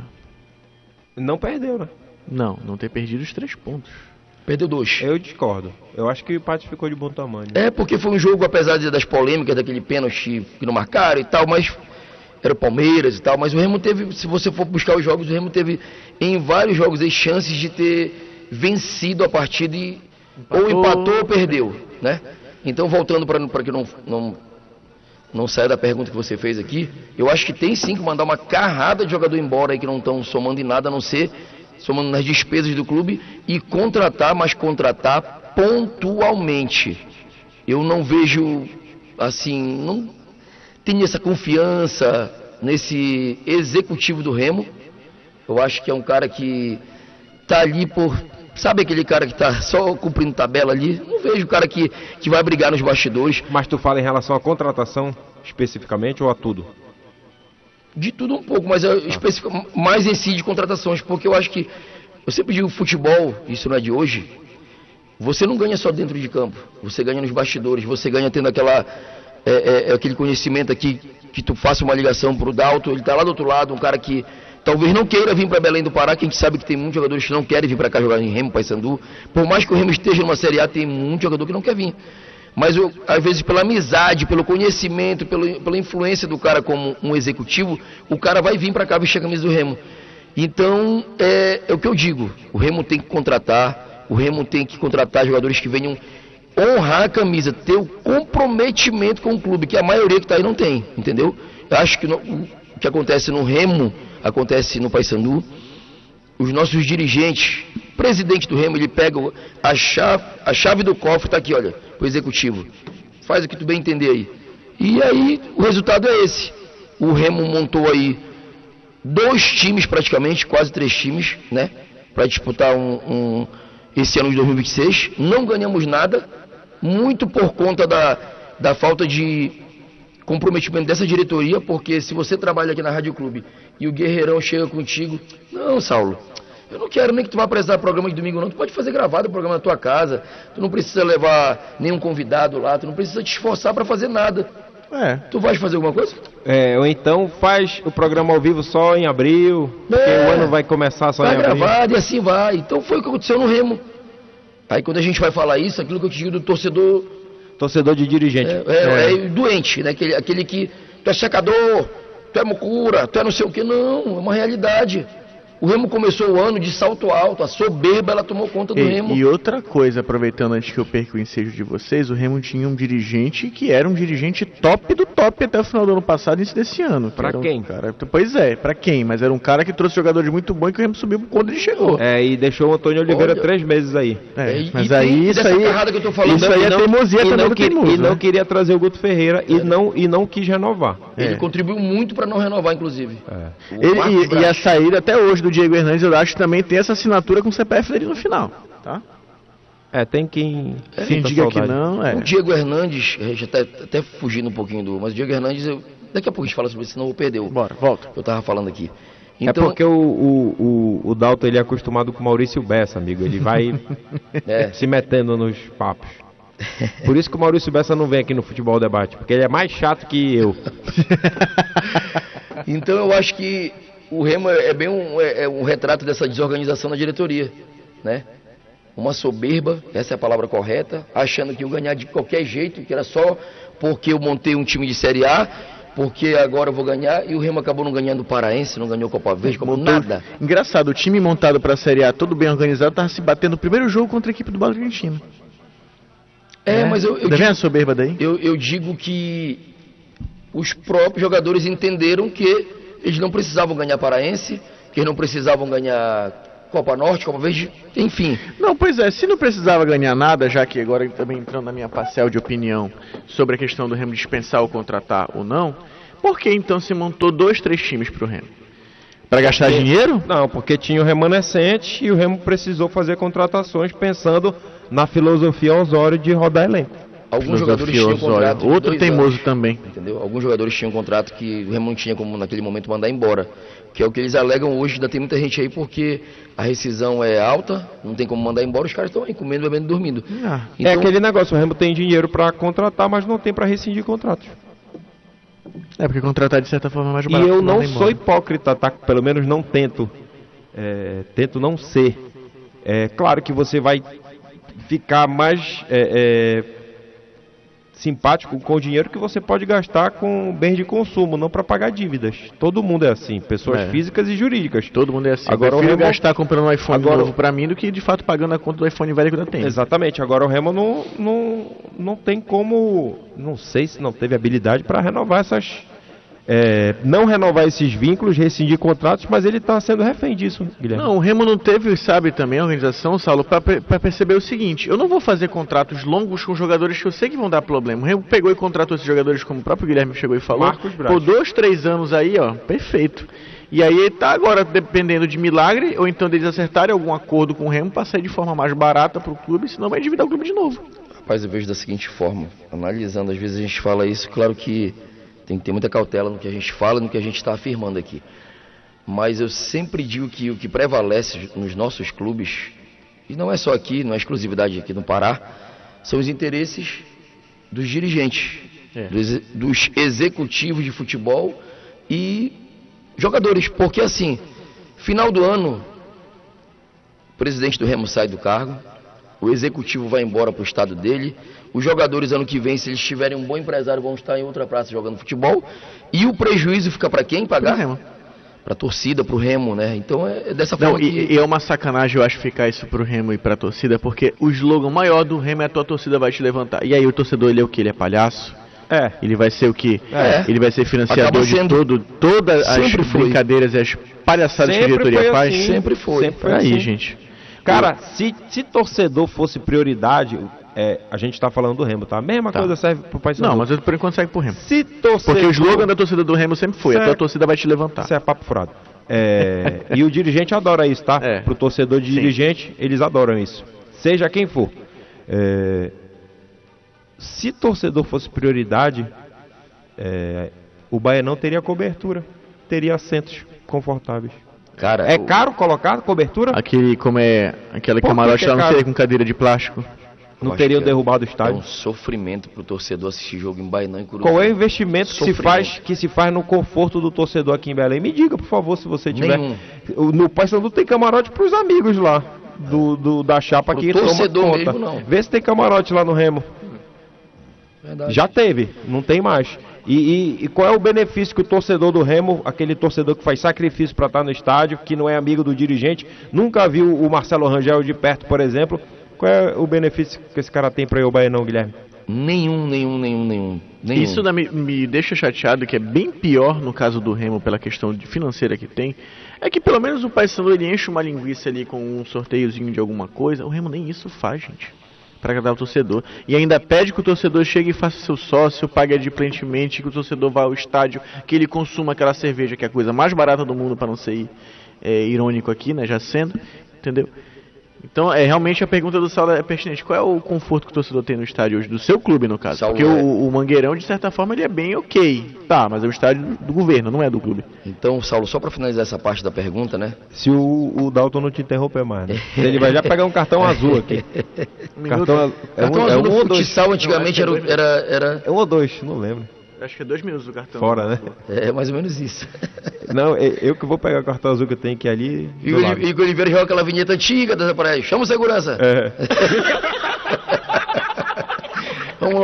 Não perdeu, né? Não, não ter perdido os três pontos. Perdeu dois. Eu discordo. Eu acho que o empate ficou de bom tamanho. É, porque foi um jogo, apesar das polêmicas, daquele pênalti que não marcaram e tal, mas era o Palmeiras e tal, mas o Remo teve, se você for buscar os jogos, o Remo teve em vários jogos aí chances de ter vencido a partida e empatou. Ou empatou ou perdeu, né? Então, voltando para que não, não, não saia da pergunta que você fez aqui, eu acho que tem sim que mandar uma carrada de jogador embora aí que não estão somando em nada, a não ser somando nas despesas do clube, e contratar, mas contratar pontualmente. Eu não vejo, assim, não tenho essa confiança nesse executivo do Remo. Eu acho que é um cara que tá ali por... Sabe aquele cara que tá só cumprindo tabela ali? Não vejo o cara que, que vai brigar nos bastidores. Mas tu fala em relação à contratação, especificamente, ou a tudo? De tudo um pouco, mas eu especifico mais em si de contratações, porque eu acho que, eu sempre digo, futebol, isso não é de hoje, você não ganha só dentro de campo, você ganha nos bastidores, você ganha tendo aquela, é, é, aquele conhecimento aqui, que tu faça uma ligação pro Dalton, ele tá lá do outro lado, um cara que talvez não queira vir para Belém do Pará, que a gente sabe que tem muitos jogadores que não querem vir para cá jogar em Remo, Paysandu, por mais que o Remo esteja numa Série A, tem muito jogador que não quer vir. Mas eu, às vezes pela amizade, pelo conhecimento, pelo, pela influência do cara como um executivo, o cara vai vir para cá vestir a camisa do Remo. Então, é, é o que eu digo, o Remo tem que contratar, o Remo tem que contratar jogadores que venham honrar a camisa, ter o comprometimento com o clube, que a maioria que está aí não tem, entendeu? Eu acho que no, o que acontece no Remo, acontece no Paysandu. Os nossos dirigentes, o presidente do Remo, ele pega a chave, a chave do cofre, está aqui, olha, o executivo. Faz o que tu bem entender aí. E aí, o resultado é esse. O Remo montou aí dois times praticamente, quase três times, né? Para disputar um, um, esse ano de dois mil e vinte e seis. Não ganhamos nada, muito por conta da, da falta de comprometimento dessa diretoria, porque se você trabalha aqui na Rádio Clube e o Guerreirão chega contigo, não, Saulo, eu não quero nem que tu vá apresentar programa de domingo não, tu pode fazer gravado o programa na tua casa, tu não precisa levar nenhum convidado lá, tu não precisa te esforçar para fazer nada. É. Tu vais fazer alguma coisa? É, ou então faz o programa ao vivo só em abril, é, porque o ano vai começar só vai em abril. Vai gravado e assim vai. Então foi o que aconteceu no Remo. Aí quando a gente vai falar isso, aquilo que eu te digo do torcedor... Torcedor de dirigente. É, é, é. é doente, né? Aquele, aquele que tu é secador, tu é mucura, tu é não sei o que. Não, é uma realidade. O Remo começou o ano de salto alto, a soberba ela tomou conta do e, Remo. E outra coisa, aproveitando antes que eu perca o ensejo de vocês, o Remo tinha um dirigente que era um dirigente top do top até o final do ano passado e início desse ano. Que pra quem? Um cara, pois é, pra quem? Mas era um cara que trouxe jogadores muito bons e que o Remo subiu quando ele chegou. É, e deixou o Antônio Oliveira Olha, três meses aí. É, e, mas e aí isso aí, que eu tô falando, isso aí é teimosia também não do queria, teimoso, E não né? queria trazer o Guto Ferreira é. e, não, e não quis renovar. Ele é. contribuiu muito pra não renovar, inclusive. É. Ele, e, e a saída até hoje do Diego Hernandes, eu acho que também tem essa assinatura com o C P F dele no final, tá? É, tem quem... É, quem diga que não, é. O Diego Hernandes, já tá até fugindo um pouquinho do... Mas o Diego Hernandes, eu, daqui a pouco a gente fala sobre isso, senão eu vou perder. Bora, volta. Eu tava falando aqui. Então, é porque o, o, o, o Dalton, ele é acostumado com o Maurício Bessa, amigo. Ele vai é. se metendo nos papos. Por isso que o Maurício Bessa não vem aqui no Futebol Debate, porque ele é mais chato que eu. Então eu acho que o Remo é bem um, é, é um retrato dessa desorganização na diretoria, né? Uma soberba, essa é a palavra correta, achando que eu ganhar de qualquer jeito, que era só porque eu montei um time de Série A, porque agora eu vou ganhar, e o Remo acabou não ganhando o Paraense, não ganhou Copa Verde, Copa nada. Engraçado, o time montado para a Série A, todo bem organizado, tava se batendo no primeiro jogo contra a equipe do Bragantino. É, é, mas eu, eu, digo, a soberba daí? Eu, eu digo que os próprios jogadores entenderam que eles não precisavam ganhar Paraense, que eles não precisavam ganhar Copa Norte, Copa Verde, enfim. Não, pois é, se não precisava ganhar nada, já que agora também entrando na minha parcial de opinião sobre a questão do Remo dispensar ou contratar ou não, por que então se montou dois, três times pro Remo? Para gastar porque, dinheiro? Não, porque tinha o remanescente e o Remo precisou fazer contratações pensando na filosofia Osório de rodar elenco. Alguns jogadores tinham contrato. Outro teimoso anos, também. Entendeu? Alguns jogadores tinham contrato que o Remo não tinha como naquele momento mandar embora. Que é o que eles alegam hoje, ainda tem muita gente aí porque a rescisão é alta, não tem como mandar embora, os caras estão aí comendo, bebendo e dormindo. Ah, então, é aquele negócio, o Remo tem dinheiro para contratar, mas não tem para rescindir contratos. É porque contratar de certa forma é mais barato. E eu não sou hipócrita, tá? Pelo menos não tento. É, tento não ser. É claro que você vai ficar mais é, é, simpático com o dinheiro que você pode gastar com bens de consumo, não para pagar dívidas. Todo mundo é assim, pessoas é. físicas e jurídicas. Todo mundo é assim. Agora eu prefiro o Remo gastar comprando um iPhone agora... novo para mim do que de fato pagando a conta do iPhone velho que eu tenho. Exatamente. Agora o Remo não, não, não tem como, não sei se não teve habilidade para renovar essas... É, não renovar esses vínculos, rescindir contratos, mas ele está sendo refém disso, Guilherme. Não, o Remo não teve, sabe, também a organização, Saulo, para perceber o seguinte: eu não vou fazer contratos longos com jogadores que eu sei que vão dar problema. O Remo pegou e contratou esses jogadores, como o próprio Guilherme chegou e falou, por dois, três anos aí, ó, perfeito. E aí ele tá agora dependendo de milagre, ou então deles acertarem algum acordo com o Remo para sair de forma mais barata para o clube, senão vai endividar o clube de novo. Rapaz, eu vejo da seguinte forma, analisando, às vezes a gente fala isso, claro que tem que ter muita cautela no que a gente fala e no que a gente está afirmando aqui. Mas eu sempre digo que o que prevalece nos nossos clubes, e não é só aqui, não é exclusividade aqui no Pará, são os interesses dos dirigentes, é. dos, dos executivos de futebol e jogadores. Porque assim, final do ano, o presidente do Remo sai do cargo, o executivo vai embora para o estado dele, os jogadores ano que vem, se eles tiverem um bom empresário, vão estar em outra praça jogando futebol, e o prejuízo fica para quem pagar? Para a torcida, para o Remo, né? Então é dessa forma. Não, que... e, e é uma sacanagem, eu acho, ficar isso para o Remo e para a torcida, porque o slogan maior do Remo é: a tua torcida vai te levantar. E aí o torcedor, ele é o que? Ele é palhaço? É. Ele vai ser o que? É. Ele vai ser financiador de todo, todas as brincadeiras e as palhaçadas que a diretoria faz? Assim. Sempre foi. Sempre foi aí, assim. gente. Cara, se, se torcedor fosse prioridade, é, a gente tá falando do Remo, tá? A mesma tá. coisa serve pro Paysandu. Não, mas eu, por enquanto segue pro Remo. Se torcedor... Porque o slogan da torcida do Remo sempre foi: a tua torcida vai te levantar. Isso é papo furado. É, e o dirigente adora isso, tá? É. Pro torcedor de Sim. dirigente, eles adoram isso. Seja quem for. É, se torcedor fosse prioridade, é, o Baianão teria cobertura, teria assentos confortáveis. Cara, é caro colocar cobertura? Aquele, como é, aquele Por camarote lá, é não seria com cadeira de plástico? Não teriam derrubado o estádio? É um sofrimento pro torcedor assistir jogo em Bainã e Curuzu. Qual é o investimento que se, faz, que se faz no conforto do torcedor aqui em Belém? Me diga, por favor, se você tiver. Nenhum. No Paysandu tem camarote pros amigos lá, do, do, da chapa pro aqui. Torcedor toma conta. Mesmo não. Vê se tem camarote lá no Remo. Verdade. Já teve, não tem mais. E, e, e qual é o benefício que o torcedor do Remo, aquele torcedor que faz sacrifício para estar no estádio, que não é amigo do dirigente, nunca viu o Marcelo Rangel de perto, por exemplo, qual é o benefício que esse cara tem para ir ao Baianão, Guilherme? Nenhum, nenhum, nenhum, nenhum. nenhum. Isso me, me deixa chateado, que é bem pior no caso do Remo, pela questão de financeira que tem, é que pelo menos o Paysandu ele enche uma linguiça ali com um sorteiozinho de alguma coisa. O Remo nem isso faz, gente, para agradar o torcedor. E ainda pede que o torcedor chegue e faça seu sócio, pague adimplentemente, que o torcedor vá ao estádio, que ele consuma aquela cerveja, que é a coisa mais barata do mundo, para não ser é, irônico aqui, né, já sendo, entendeu? Então, é, realmente a pergunta do Saulo é pertinente. Qual é o conforto que o torcedor tem no estádio hoje? Do seu clube, no caso. Saulo, Porque é... o, o Mangueirão, de certa forma, ele é bem ok. Tá, mas é o estádio do, do governo, não é do clube. Então, Saulo, só para finalizar essa parte da pergunta, né? Se o, o Dalton não te interromper mais, né? Ele vai já pegar um cartão azul aqui. Um cartão, é cartão um, azul é um no futsal dois. Antigamente não, era, era, era... É um ou dois, não lembro. Acho que é dois minutos o cartão. Fora, né? É mais ou menos isso. Não, eu que vou pegar o cartão azul que eu tenho aqui ali. E o Igor Oliveira joga aquela vinheta antiga da praia. Chama o segurança. É. Vamos lá.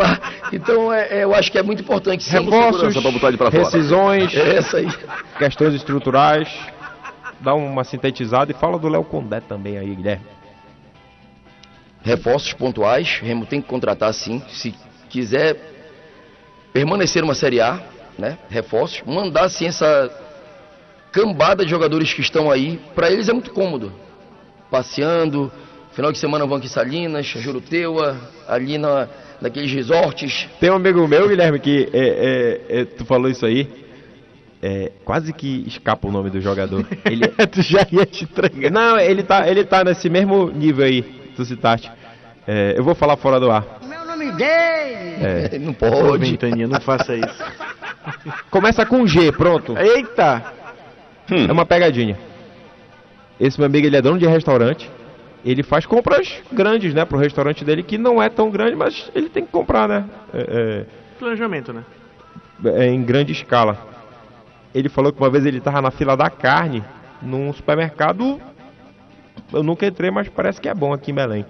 Então é, é, eu acho que é muito importante sim, reforços, pra botar ele pra fora. rescisões, é essa aí. questões estruturais. Dá uma sintetizada e fala do Léo Condé também aí, Guilherme. Reforços pontuais, Remo tem que contratar sim, se quiser permanecer numa Série A, né? Reforços, mandar sim essa cambada de jogadores que estão aí, para eles é muito cômodo. Passeando, final de semana vão aqui em Salinas, Juruteua, ali na, naqueles resorts. Tem um amigo meu, Guilherme, que é, é, é, tu falou isso aí. É, quase que escapa o nome do jogador. Ele, tu já ia te entregar. Não, ele tá, ele tá nesse mesmo nível aí, tu citaste. É, eu vou falar fora do ar. Meu nome dele! É, não pode. Ventania, não faça isso. Começa com G, pronto. Eita! Hum. É uma pegadinha. Esse meu amigo, ele é dono de restaurante. Ele faz compras grandes, né, pro restaurante dele, que não é tão grande, mas ele tem que comprar, né? É, Planejamento, né? é, é em grande escala. Ele falou que uma vez ele tava na fila da carne, num supermercado. Eu nunca entrei, mas parece que é bom aqui em Belém.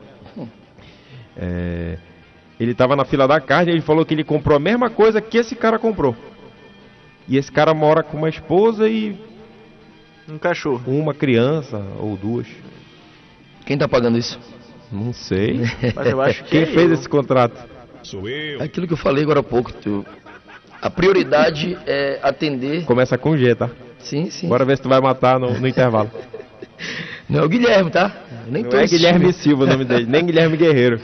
É, ele tava na fila da carne e ele falou que ele comprou a mesma coisa que esse cara comprou. E esse cara mora com uma esposa e um cachorro. Uma criança ou duas. Quem tá pagando isso? Não sei. Mas eu acho que Quem é fez eu. esse contrato? Sou eu. Aquilo que eu falei agora há pouco. Tu... A prioridade é atender... Começa com G, tá? Sim, sim. Bora ver se tu vai matar no, no intervalo. Não é o Guilherme, tá? Nem Não é Guilherme Silva o nome dele, nem Guilherme Guerreiro.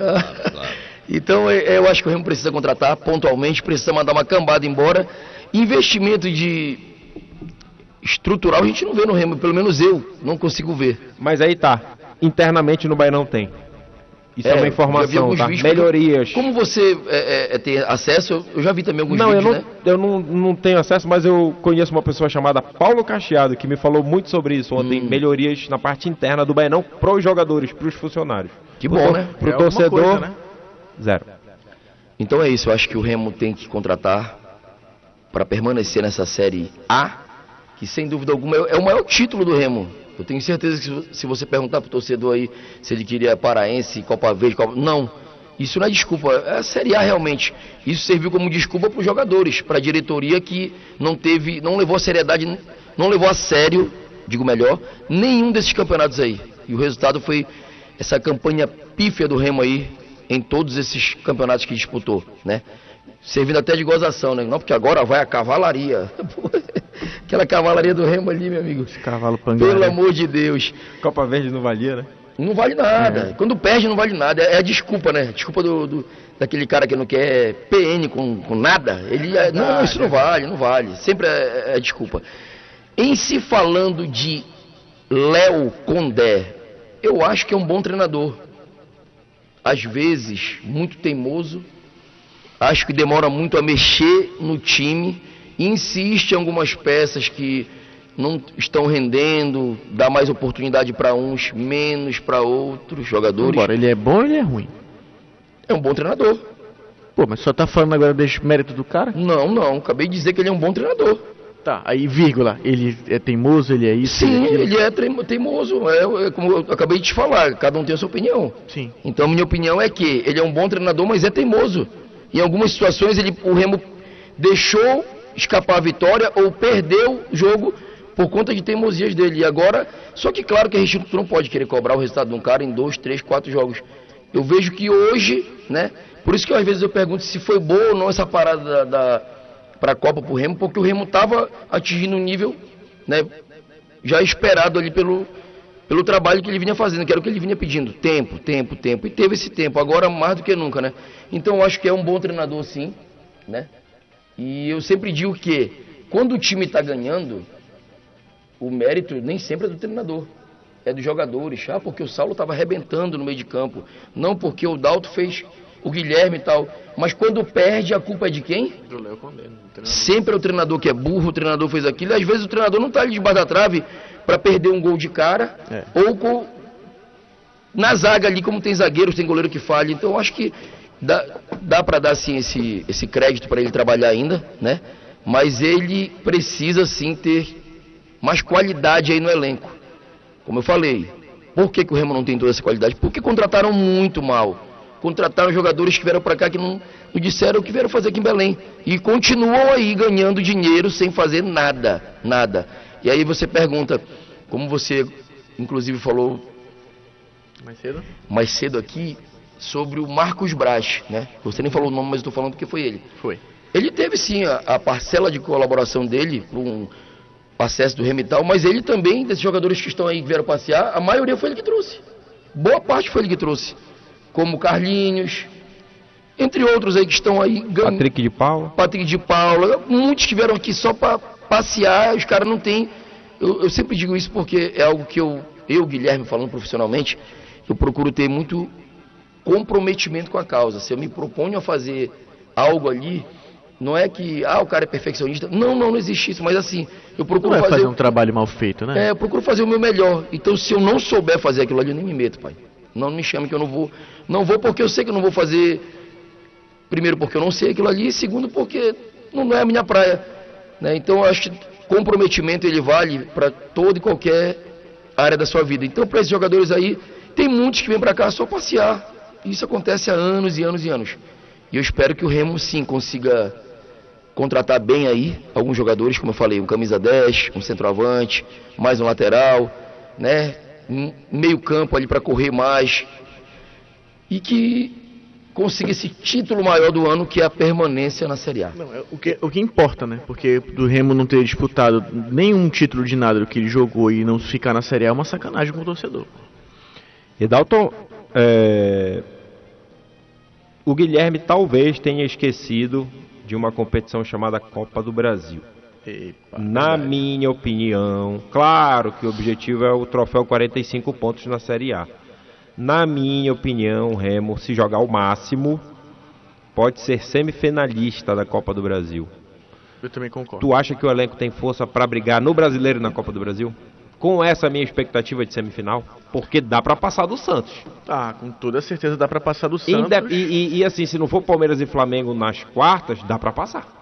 Então eu acho que o Remo precisa contratar pontualmente, precisa mandar uma cambada embora. Investimento de estrutural a gente não vê no Remo, pelo menos eu não consigo ver. Mas aí tá, internamente no Baianão tem. Isso é, é uma informação, tá? Melhorias. Como você é, é, tem acesso, eu já vi também alguns não, vídeos, eu não, né? eu não, não tenho acesso, mas eu conheço uma pessoa chamada Paulo Cacheado, que me falou muito sobre isso ontem, hum. melhorias na parte interna do Baianão pros jogadores, pros funcionários. Que bom, pro, né? Pro é torcedor, coisa, né? Zero. Então é isso, eu acho que o Remo tem que contratar para permanecer nessa Série A, que sem dúvida alguma é o maior título do Remo. Eu tenho certeza que se você perguntar pro torcedor aí se ele queria Paraense, Copa Verde, Copa... Não, isso não é desculpa, é a Série A realmente. Isso serviu como desculpa para os jogadores, para a diretoria que não teve, não levou a seriedade, não levou a sério, digo melhor, nenhum desses campeonatos aí. E o resultado foi essa campanha pífia do Remo aí, em todos esses campeonatos que disputou, né? Servindo até de gozação, né? Não, porque agora vai a cavalaria. Aquela cavalaria do Remo ali, meu amigo. Esse cavalo pangaré. Pelo amor de Deus. Copa Verde não valia, né? Não vale nada. É. Quando perde, não vale nada. É a desculpa, né? Desculpa do, do, daquele cara que não quer P N com, com nada. Ele é, não, isso não vale, não vale. Sempre é, é desculpa. Em se falando de Léo Condé, eu acho que é um bom treinador. Às vezes, muito teimoso. Acho que demora muito a mexer no time. Insiste em algumas peças que não estão rendendo, dá mais oportunidade para uns, menos para outros jogadores. Agora, ele é bom ou ele é ruim? É um bom treinador. Pô, mas só tá falando agora dos méritos do cara? Não, não, acabei de dizer que ele é um bom treinador. Tá, aí vírgula, ele é teimoso, ele é isso? Sim, ele é, ele é teimoso, é, é como eu acabei de te falar, cada um tem a sua opinião. Sim. Então a minha opinião é que ele é um bom treinador, mas é teimoso. Em algumas situações ele, o Remo deixou escapar a vitória ou perdeu o jogo por conta de teimosias dele. E agora, só que claro que a gente não pode querer cobrar o resultado de um cara em dois, três, quatro jogos. Eu vejo que hoje, né, por isso que às vezes eu pergunto se foi boa ou não essa parada da, da para a Copa pro Remo, porque o Remo estava atingindo um nível, né, já esperado ali pelo, pelo trabalho que ele vinha fazendo, que era o que ele vinha pedindo, tempo, tempo, tempo, e teve esse tempo, agora mais do que nunca, né. Então eu acho que é um bom treinador sim, né, e eu sempre digo que quando o time está ganhando, o mérito nem sempre é do treinador, é dos jogadores. Ah, porque o Saulo estava arrebentando no meio de campo, não porque o Dalto fez, o Guilherme e tal, mas quando perde a culpa é de quem? Do Léo Condé. Sempre é o treinador que é burro, o treinador fez aquilo, e às vezes o treinador não está ali debaixo da trave para perder um gol de cara, é. ou com... na zaga ali, como tem zagueiros, tem goleiro que falha, então eu acho que dá, dá para dar sim esse, esse crédito para ele trabalhar ainda, né? Mas ele precisa sim ter mais qualidade aí no elenco. Como eu falei, por que, que o Remo não tem toda essa qualidade? Porque contrataram muito mal. contrataram jogadores que vieram para cá que não, não disseram o que vieram fazer aqui em Belém. E continuam aí ganhando dinheiro sem fazer nada, nada. E aí você pergunta, como você inclusive falou mais cedo, mais cedo aqui, sobre o Marcos Braz, né? Você nem falou o nome, mas eu estou falando porque foi ele. Foi. Ele teve sim a, a parcela de colaboração dele para um acesso do Remo e tal, mas ele também, desses jogadores que estão aí que vieram passear, a maioria foi ele que trouxe. Boa parte foi ele que trouxe. Como Carlinhos, entre outros aí que estão aí. Patrick de Paula. Patrick de Paula. Muitos que vieram aqui só para passear, os caras não têm. Eu, eu sempre digo isso porque é algo que eu, eu, Guilherme, falando profissionalmente, eu procuro ter muito comprometimento com a causa. Se eu me proponho a fazer algo ali, não é que, ah, o cara é perfeccionista. Não, não, não existe isso. Mas assim, eu procuro não vai fazer... fazer um trabalho mal feito, né? É, eu procuro fazer o meu melhor. Então, se eu não souber fazer aquilo ali, eu nem me meto, pai. Não me chame que eu não vou. Não vou porque eu sei que eu não vou fazer. Primeiro, porque eu não sei aquilo ali. Segundo, porque não é a minha praia. Né? Então, eu acho que comprometimento ele vale para toda e qualquer área da sua vida. Então, para esses jogadores aí, tem muitos que vêm para cá só passear. Isso acontece há anos e anos e anos. E eu espero que o Remo, sim, consiga contratar bem aí alguns jogadores, como eu falei, um camisa dez, um centroavante, mais um lateral, né? Um meio campo ali para correr mais. E que consiga esse título maior do ano, que é a permanência na Série A. Não, é o, que, o que importa, né? Porque do Remo não ter disputado nenhum título de nada do que ele jogou e não ficar na Série A é uma sacanagem com o torcedor. E Dalton, é... o Guilherme talvez tenha esquecido de uma competição chamada Copa do Brasil. Epa, na verdade. Minha opinião, claro que o objetivo é o troféu quarenta e cinco pontos na Série A. Na minha opinião, o Remo, se jogar o máximo, pode ser semifinalista da Copa do Brasil. Eu também concordo. Tu acha que o elenco tem força para brigar no Brasileiro e na Copa do Brasil? Com essa minha expectativa de semifinal? Porque dá para passar do Santos. Ah, com toda certeza dá para passar do Santos. E, e, e assim, se não for Palmeiras e Flamengo nas quartas, dá para passar.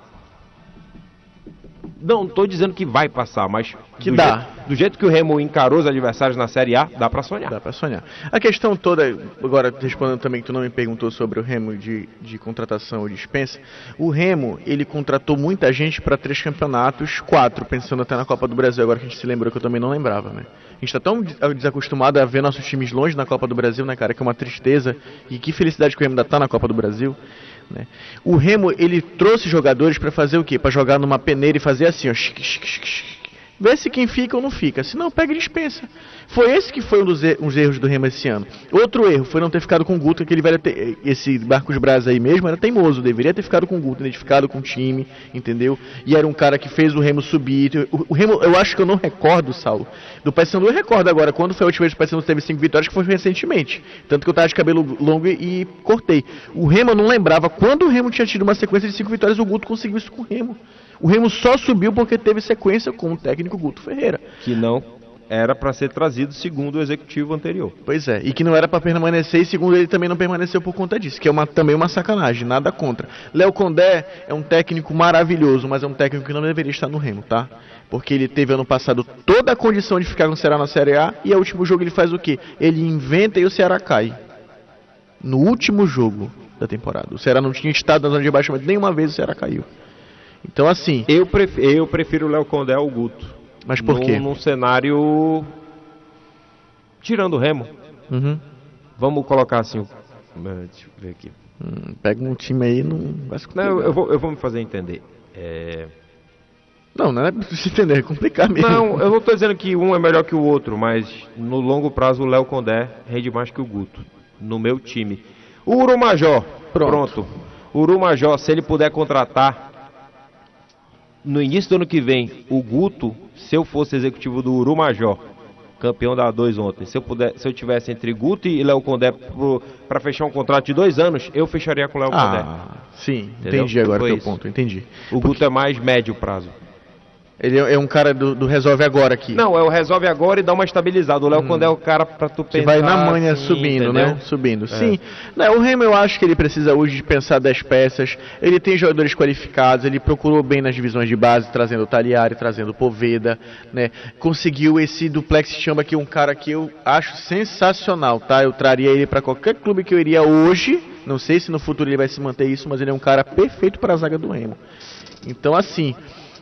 Não, não tô dizendo que vai passar, mas que do dá. Jeito, do jeito que o Remo encarou os adversários na Série A, dá pra sonhar. Dá pra sonhar. A questão toda, agora respondendo também que tu não me perguntou sobre o Remo de, de contratação ou dispensa, o Remo, ele contratou muita gente para três campeonatos, quatro, pensando até na Copa do Brasil, agora que a gente se lembrou que eu também não lembrava, né? A gente tá tão desacostumado a ver nossos times longe na Copa do Brasil, né, cara, que é uma tristeza, e que felicidade que o Remo ainda tá na Copa do Brasil. Né? O Remo, ele trouxe jogadores para fazer o quê? Para jogar numa peneira e fazer assim, ó, ver se quem fica ou não fica. Se não, pega e dispensa. Foi esse que foi um dos er- uns erros do Remo esse ano. Outro erro foi não ter ficado com o Guto, que ele vai ter, esse Marcos Braz aí mesmo era teimoso, deveria ter ficado com o Guto, identificado com o time, entendeu? E era um cara que fez o Remo subir. O, o Remo, eu acho que eu não recordo, Saulo, do Paysandu eu recordo agora, quando foi a última vez que o Paysandu teve cinco vitórias, que foi recentemente. Tanto que eu tava de cabelo longo e, e cortei. O Remo eu não lembrava, quando o Remo tinha tido uma sequência de cinco vitórias, o Guto conseguiu isso com o Remo. O Remo só subiu porque teve sequência com o técnico Guto Ferreira. Que não era para ser trazido segundo o executivo anterior. Pois é, e que não era para permanecer e segundo ele também não permaneceu por conta disso, que é uma, também uma sacanagem, nada contra. Léo Condé é um técnico maravilhoso, mas é um técnico que não deveria estar no Remo, tá? Porque ele teve ano passado toda a condição de ficar com o Ceará na Série A e o último jogo ele faz o quê? Ele inventa e o Ceará cai. No último jogo da temporada. O Ceará não tinha estado na zona de rebaixamento, nenhuma vez o Ceará caiu. Então assim... Eu prefiro, eu prefiro o Léo Condé ao Guto. Mas por quê? Num cenário... Tirando o Remo. Uhum. Vamos colocar assim... Deixa eu ver aqui. Hum, pega um time aí não vai se Não, eu, eu, vou, eu vou me fazer entender. É... Não, não é preciso entender, é complicar mesmo. Não, eu não estou dizendo que um é melhor que o outro, mas no longo prazo o Léo Condé rende mais que o Guto. No meu time. O Urumajó. Pronto. Pronto. O Urumajó, se ele puder contratar... No início do ano que vem, o Guto, se eu fosse executivo do Urumajó, campeão da A dois ontem, se eu, puder, se eu tivesse entre Guto e Léo Condé para fechar um contrato de dois anos, eu fecharia com o Léo ah, Condé. Sim, entendeu? Entendi agora o teu ponto, entendi. O Guto Porque... é mais médio prazo. Ele é um cara do, do resolve agora aqui. Não, é o resolve agora e dá uma estabilizada. O Léo hum. Condé é o cara pra tu pensar... Que vai na manha assim, subindo, entendeu? né? Subindo, é. Sim. Não, o Remo eu acho que ele precisa hoje de pensar dez peças. Ele tem jogadores qualificados, ele procurou bem nas divisões de base, trazendo o Taliari, trazendo o Poveda, né? Conseguiu esse duplex Chamba, que é um cara que eu acho sensacional, tá? Eu traria ele pra qualquer clube que eu iria hoje... Não sei se no futuro ele vai se manter isso, mas ele é um cara perfeito para a zaga do Remo. Então, assim,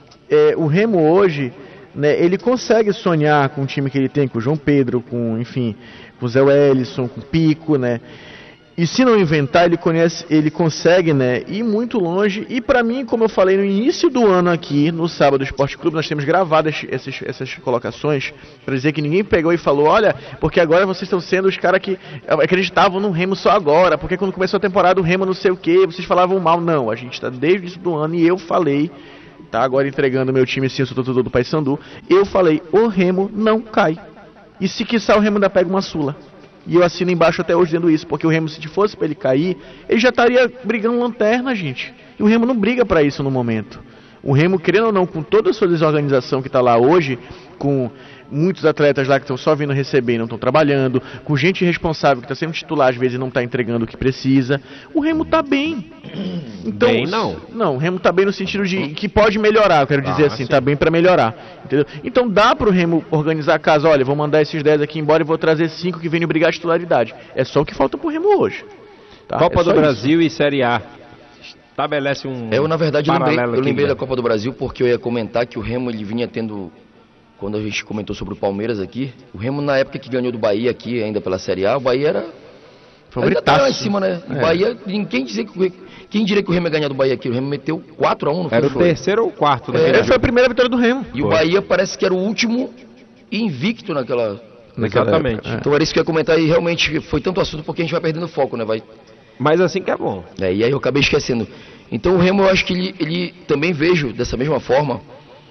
é, o Remo hoje, né, ele consegue sonhar com o time que ele tem, com o João Pedro, com, enfim, com o Zé Wellison, com o Pico, né? E se não inventar, ele, conhece, ele consegue, né, ir muito longe. E para mim, como eu falei no início do ano aqui, no Sábado Esporte Clube, nós temos gravado essas, essas colocações para dizer que ninguém pegou e falou, olha, porque agora vocês estão sendo os caras que acreditavam no Remo só agora, porque quando começou a temporada o Remo não sei o que, vocês falavam mal. Não, a gente está desde o início do ano e eu falei, tá agora entregando meu time, assim, eu sou torcedor do Paysandu, eu falei, o Remo não cai. E se quiçá o Remo ainda pega uma Sula. E eu assino embaixo até hoje dizendo isso, porque o Remo, se fosse para ele cair, ele já estaria brigando lanterna, gente. E o Remo não briga para isso no momento. O Remo, querendo ou não, com toda a sua desorganização que está lá hoje, com muitos atletas lá que estão só vindo receber e não estão trabalhando, com gente responsável que está sendo titular às vezes e não está entregando o que precisa, o Remo está bem. Então, bem, não. Não, o Remo está bem no sentido de que pode melhorar, eu quero dizer ah, assim, está bem para melhorar. Entendeu? Então dá para o Remo organizar a casa, olha, vou mandar esses dez aqui embora e vou trazer cinco que venham brigar a titularidade. É só o que falta para o Remo hoje. Tá? Copa é do Brasil isso. E Série A. Estabelece um Eu, na verdade, lembrei, eu lembrei da Copa do Brasil porque eu ia comentar que o Remo ele vinha tendo, quando a gente comentou sobre o Palmeiras aqui, o Remo na época que ganhou do Bahia aqui, ainda pela Série A, o Bahia era ainda tá lá em cima, né? O é. Bahia, quem, dizer que, quem diria que o Remo ia ganhar do Bahia aqui? O Remo meteu quatro a um, não foi? Era o terceiro ou o quarto, né? É, foi a primeira vitória do Remo. E foi. O Bahia parece que era o último invicto naquela... Exatamente. É. Então era isso que eu ia comentar e realmente foi tanto assunto porque a gente vai perdendo foco, né? Vai... Mas assim que é bom. É, e aí eu acabei esquecendo. Então o Remo, eu acho que ele, ele também vejo dessa mesma forma,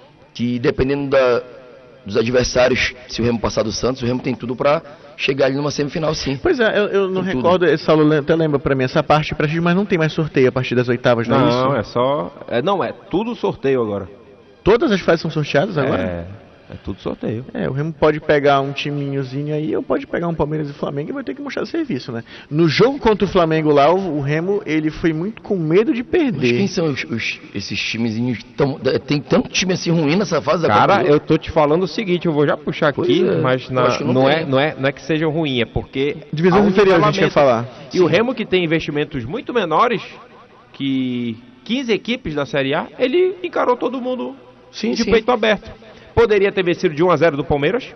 que dependendo da, dos adversários, se o Remo passar do Santos, o Remo tem tudo para chegar ali numa semifinal, sim. Pois é, eu, eu não tem recordo, tudo. Saulo até lembra para mim essa parte, mas não tem mais sorteio a partir das oitavas, não, não é isso? Não, é só... É, não, é tudo sorteio agora. Todas as fases são sorteadas agora? É... É tudo sorteio. É, o Remo pode pegar um timinhozinho aí, ou pode pegar um Palmeiras e Flamengo e vai ter que mostrar serviço, né? No jogo contra o Flamengo lá, o, o Remo, ele foi muito com medo de perder. Mas quem são os, os, esses timezinhos? Tão, tem tanto time assim ruim nessa fase da Cara, Copa? eu tô te falando o seguinte, eu vou já puxar pois aqui, é. mas na, não, não, é, não, é, não é que seja ruim, é porque... Divisão inferior a gente quer falar. E sim. O Remo, que tem investimentos muito menores que quinze equipes da Série A, ele encarou todo mundo sim, de sim. peito aberto. Poderia ter vencido de um a zero do Palmeiras.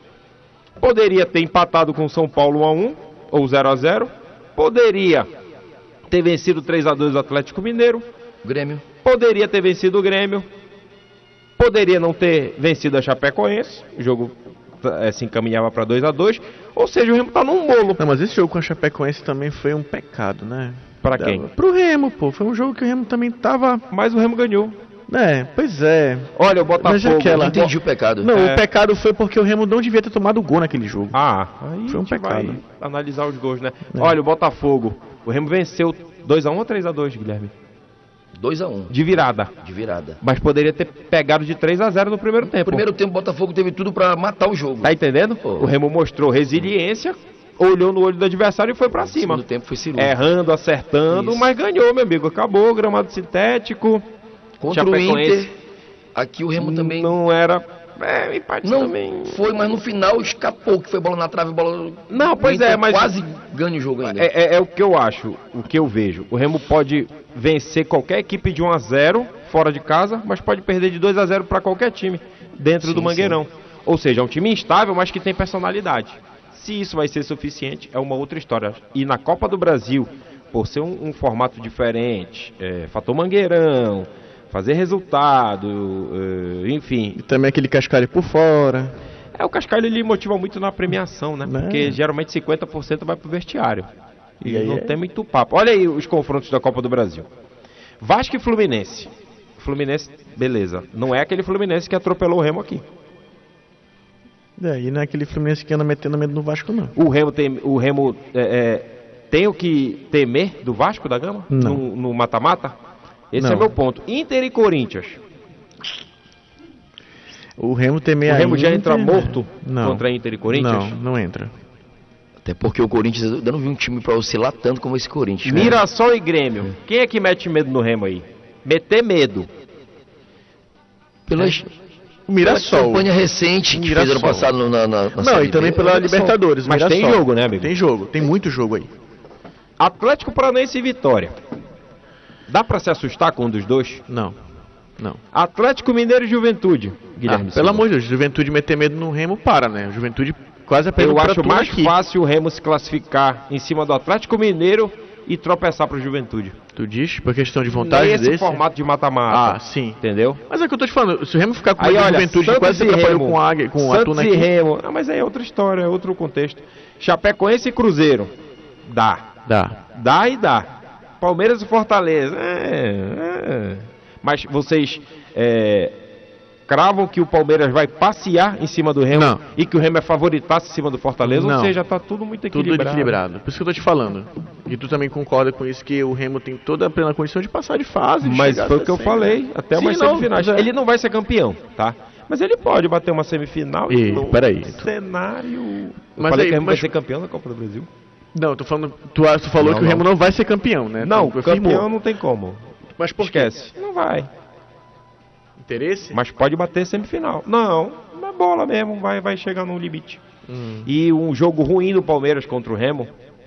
Poderia ter empatado com o São Paulo um a um ou zero a zero. Poderia ter vencido três a dois o Atlético Mineiro. Grêmio. Poderia ter vencido o Grêmio. Poderia não ter vencido a Chapecoense. O jogo é, se encaminhava para dois a dois. Ou seja, o Remo tá num bolo. Não, mas esse jogo com a Chapecoense também foi um pecado, né? Para quem? Pro Remo, pô. Foi um jogo que o Remo também tava... Mas o Remo ganhou. É, pois é. Olha, o Botafogo... Aquela... Não entendi o pecado. Não, é. o pecado foi porque o Remo não devia ter tomado gol naquele jogo. Ah, aí foi um pecado. Vai analisar os gols, né? É. Olha, o Botafogo. O Remo venceu dois a um ou três a dois, Guilherme? dois a um. De virada. De virada. Mas poderia ter pegado de três a zero no primeiro tempo. No primeiro tempo, o Botafogo teve tudo pra matar o jogo. Tá entendendo? Pô. O Remo mostrou resiliência, olhou no olho do adversário e foi pra cima. No tempo foi cirúrgico. Errando, acertando, isso. Mas ganhou, meu amigo. Acabou, gramado sintético. Contra o Inter... Aqui o Remo também... Não era... É, empate não também... foi, mas no final escapou, que foi bola na trave, bola... Não, pois é, mas... quase ganha o jogo ainda. É, é, é o que eu acho, o que eu vejo. O Remo pode vencer qualquer equipe de um a zero, fora de casa, mas pode perder de dois a zero para qualquer time, dentro sim, do Mangueirão. Sim. Ou seja, é um time instável, mas que tem personalidade. Se isso vai ser suficiente, é uma outra história. E na Copa do Brasil, por ser um, um formato diferente, é, fator Mangueirão... fazer resultado, uh, enfim. E também aquele cascalho por fora. É, o cascalho ele motiva muito na premiação, né? Porque geralmente cinquenta por cento vai pro vestiário. E, e aí não é... tem muito papo. Olha aí os confrontos da Copa do Brasil. Vasco e Fluminense. Fluminense, beleza. Não é aquele Fluminense que atropelou o Remo aqui. É, e não é aquele Fluminense que anda metendo medo no Vasco, não. O Remo tem, o Remo, é, é, tem o que temer do Vasco da Gama? Não. No mata-mata? Esse não. é meu ponto. Inter e Corinthians. O Remo temer O Remo a já Inter, entra morto não. contra Inter e Corinthians? Não, não entra. Até porque o Corinthians, eu não vi um time pra oscilar tanto como esse Corinthians. Mirassol né? e Grêmio. Quem é que mete medo no Remo aí? Meter medo. Pelas... O Mirassol. Pela campanha recente que fez ano passado na, na, na Não, e também B, pela Libertadores. Mas Mirassol. tem jogo, né, amigo? Tem jogo, tem muito jogo aí. Atlético Paranaense e Vitória. Dá pra se assustar com um dos dois? Não, não. Atlético Mineiro e Juventude, Guilherme. Ah, pelo amor de Deus, Juventude meter medo no Remo para, né? Juventude quase apenas. Eu acho mais aqui. fácil o Remo se classificar em cima do Atlético Mineiro e tropeçar pro Juventude. Tu diz? Por questão de vontade Nesse desse? formato de mata-mata. Ah, sim. Entendeu? Mas é o que eu tô te falando, se o Remo ficar com Aí, a olha, Juventude Santos quase se e atrapalhou Remo, com a Águia, com a Santos Tuna e aqui. Remo. Ah, mas aí é outra história, é outro contexto. Chapecoense e Cruzeiro. Dá. Dá. Dá e dá. Palmeiras e Fortaleza. É, é. Mas vocês é, cravam que o Palmeiras vai passear em cima do Remo Não. e que o Remo é favoritaço em cima do Fortaleza? Não. Ou seja, tá tudo muito equilibrado. Tudo equilibrado. Por isso que eu tô te falando. E tu também concorda com isso, que o Remo tem toda a plena condição de passar de fase. De Mas chegar foi o até que eu sempre, falei, né? até Sim, umas não, semifinais. mas é. Ele não vai ser campeão, tá? Mas ele pode bater uma semifinal E, no peraí. cenário... Eu Mas falei aí, que o Remo mas- vai ser campeão da Copa do Brasil. Não, eu tô falando. Tu, tu falou Não, que o Remo não. não vai ser campeão, né? Não, Tu campeão afirmou. não tem como. Mas por quê? Esquece. Não vai. Interesse? Mas pode bater semifinal. Não, na bola mesmo, vai, vai chegar no limite. Hum. E um jogo ruim do Palmeiras contra o Remo,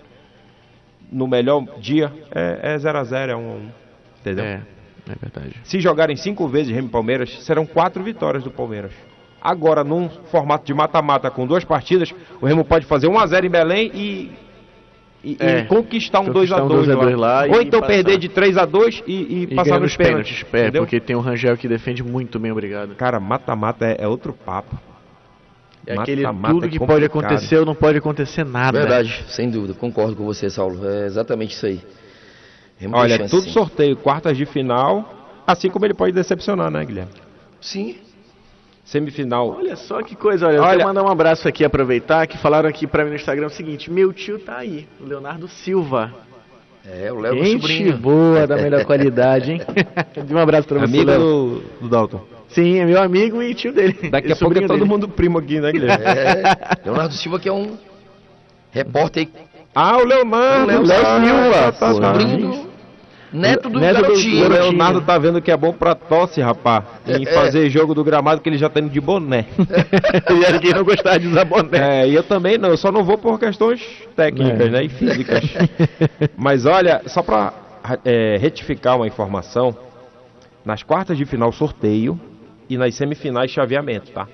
no melhor dia, é zero a zero, é um a um. Entendeu? É, é verdade. Se jogarem cinco vezes Remo e Palmeiras, serão quatro vitórias do Palmeiras. Agora, num formato de mata-mata com duas partidas, o Remo pode fazer um a zero em Belém e, e, É, e conquistar um dois a conquistar um dois dois a dois lá. lá Ou e então passar. perder de três a dois e, e E passar ganhar nos pênaltis. É, entendeu? porque tem o Rangel que defende muito bem, obrigado. Cara, mata-mata é, é outro papo. É aquele Mata-mata tudo é que complicado. pode acontecer ou não pode acontecer nada. Verdade, sem dúvida, concordo com você, Saulo. É exatamente isso aí. Remo tem Olha, chance, tudo sim. sorteio, quartas de final, assim como ele pode decepcionar, né, Guilherme? Sim. Semifinal. Olha só que coisa, olha, eu Olha- quero mandar um abraço aqui, aproveitar, que falaram aqui pra mim no Instagram o seguinte: meu tio tá aí, o Leonardo Silva. É, o Léo, meu Gente sobrinho. boa, da melhor qualidade, hein? um abraço pra você, Amigo Léo. do, do Dalton. Sim, é meu amigo e tio dele. Daqui E a pouco é sobrinho todo dele. mundo primo aqui, né, Guilherme? É, Leonardo Silva, que é um repórter aí, Ah, o Leonardo. O Léo Léo Silva, tá, tá, tá. sobrinho do neto do Neto do- garotinho. O Leonardo tá vendo que é bom pra tosse, rapaz. Em É. fazer jogo do gramado que ele já tá indo de boné. E era quem não gostava de usar boné. É, e eu também não, eu só não vou por questões técnicas, É. né, e físicas. Mas olha, só pra é, retificar uma informação, nas quartas de final sorteio e nas semifinais chaveamento, tá?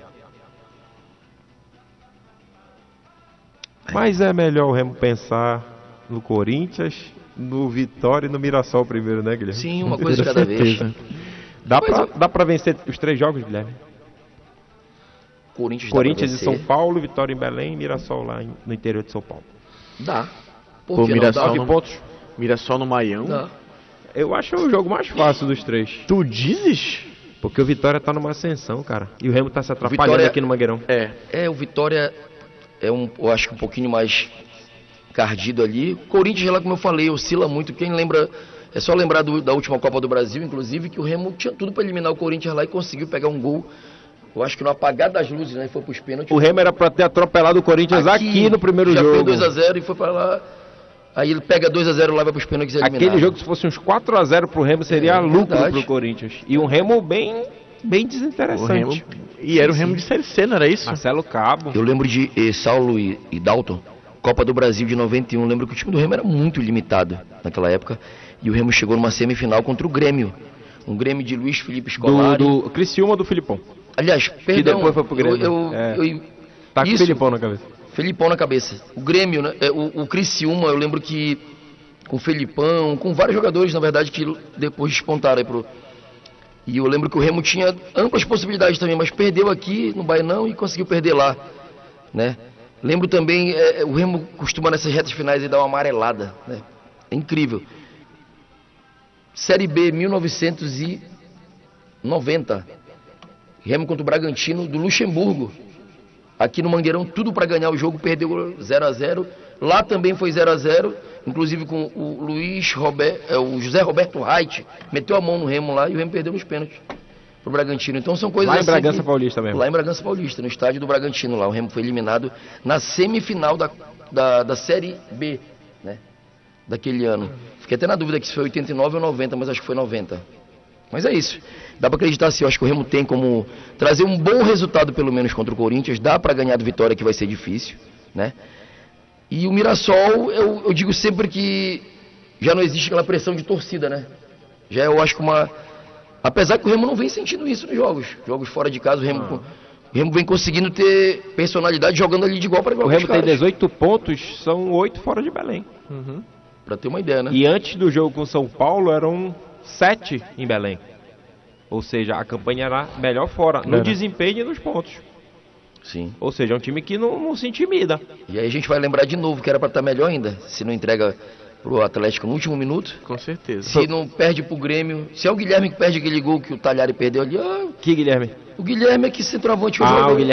Mas é melhor o Remo pensar no Corinthians, no Vitória e no Mirassol primeiro, né, Guilherme? Sim, uma coisa de cada vez. Dá Mas pra, eu- dá pra vencer os três jogos, Guilherme? Corinthians, dá Corinthians pra e São vencer. Paulo, Vitória em Belém e Mirassol lá em- no interior de São Paulo. Dá. Por Pô, que não Mirassol dá? Nove não- pontos. Mirassol no Maião. Dá. Eu acho o jogo mais fácil dos três. Tu dizes? Porque o Vitória tá numa ascensão, cara. E o Remo tá se atrapalhando Vitória- aqui no Mangueirão. É. É, o Vitória é um, eu acho que um pouquinho mais cardido ali. O Corinthians, lá como eu falei, oscila muito. Quem lembra, é só lembrar do- da última Copa do Brasil, inclusive, que o Remo tinha tudo para eliminar o Corinthians lá e conseguiu pegar um gol. Eu acho que no apagar das luzes, né? Foi pros pênaltis. O Remo era pra ter atropelado o Corinthians aqui, no primeiro já jogo. fez dois a zero e foi pra lá. Aí ele pega dois a zero lá, vai pros pênaltis e é eliminado. Aquele jogo, se fosse uns quatro a zero pro Remo, seria É, lucro verdade. pro Corinthians. E um Remo bem, bem O desinteressante. Remo... E era o Remo de Série C, não era isso? Marcelo Cabo. Eu lembro de eh, Saulo e, e Dalton, Copa do Brasil de noventa e um. Lembro que o time do Remo era muito limitado naquela época. E o Remo chegou numa semifinal contra o Grêmio. Um Grêmio de Luiz Felipe Do, Scolari. do Criciúma do Filipão. Aliás, perdão. depois foi pro Grêmio. Eu, eu, É. eu- Tá com o Isso. Filipão na cabeça. Felipão na cabeça. O Grêmio, né? é, O, o Criciúma, eu lembro que com o Felipão, com vários jogadores, na verdade, que depois despontaram aí pro... E eu lembro que o Remo tinha amplas possibilidades também, mas perdeu aqui no Bainão e conseguiu perder lá, né? Lembro também, é, o Remo costuma nessas retas finais aí dar uma amarelada, né? É incrível. Série B, mil novecentos e noventa. Remo contra o Bragantino do Luxemburgo. Aqui no Mangueirão, tudo para ganhar o jogo, perdeu zero a zero. Lá também foi zero a zero, inclusive com o Luiz Roberto, é, o José Roberto Reit, meteu a mão no Remo lá e o Remo perdeu nos pênaltis pro Bragantino. Então são coisas Lá em assim Bragança que- Paulista mesmo. Lá em Bragança Paulista, no estádio do Bragantino lá. O Remo foi eliminado na semifinal da, da, da Série B, né? Daquele ano. Fiquei até na dúvida que se foi oitenta e nove ou noventa, mas acho que foi noventa. Mas é isso. Dá pra acreditar sim. Eu acho que o Remo tem como trazer um bom resultado, pelo menos, contra o Corinthians. Dá pra ganhar do Vitória, que vai ser difícil, né? E o Mirassol, eu, eu digo sempre que já não existe aquela pressão de torcida, né? Já eu acho que uma... Apesar que o Remo não vem sentindo isso nos jogos. Jogos fora de casa, o Remo, ah. o Remo vem conseguindo ter personalidade jogando ali de igual para igual. O Remo tem dezoito pontos, são oito fora de Belém. Uhum. Para ter uma ideia, né? E antes do jogo com São Paulo eram sete em Belém. Ou seja, a campanha era melhor fora, no é. desempenho e nos pontos. Sim. Ou seja, é um time que não, não se intimida. E aí a gente vai lembrar de novo que era para estar melhor ainda, se não entrega pro Atlético no último minuto. Com certeza. Se não perde pro Grêmio. Se é o Guilherme que perde aquele gol que o Talhari perdeu ali. Ah, que Guilherme? O Guilherme é que centroavante ah, o Guilherme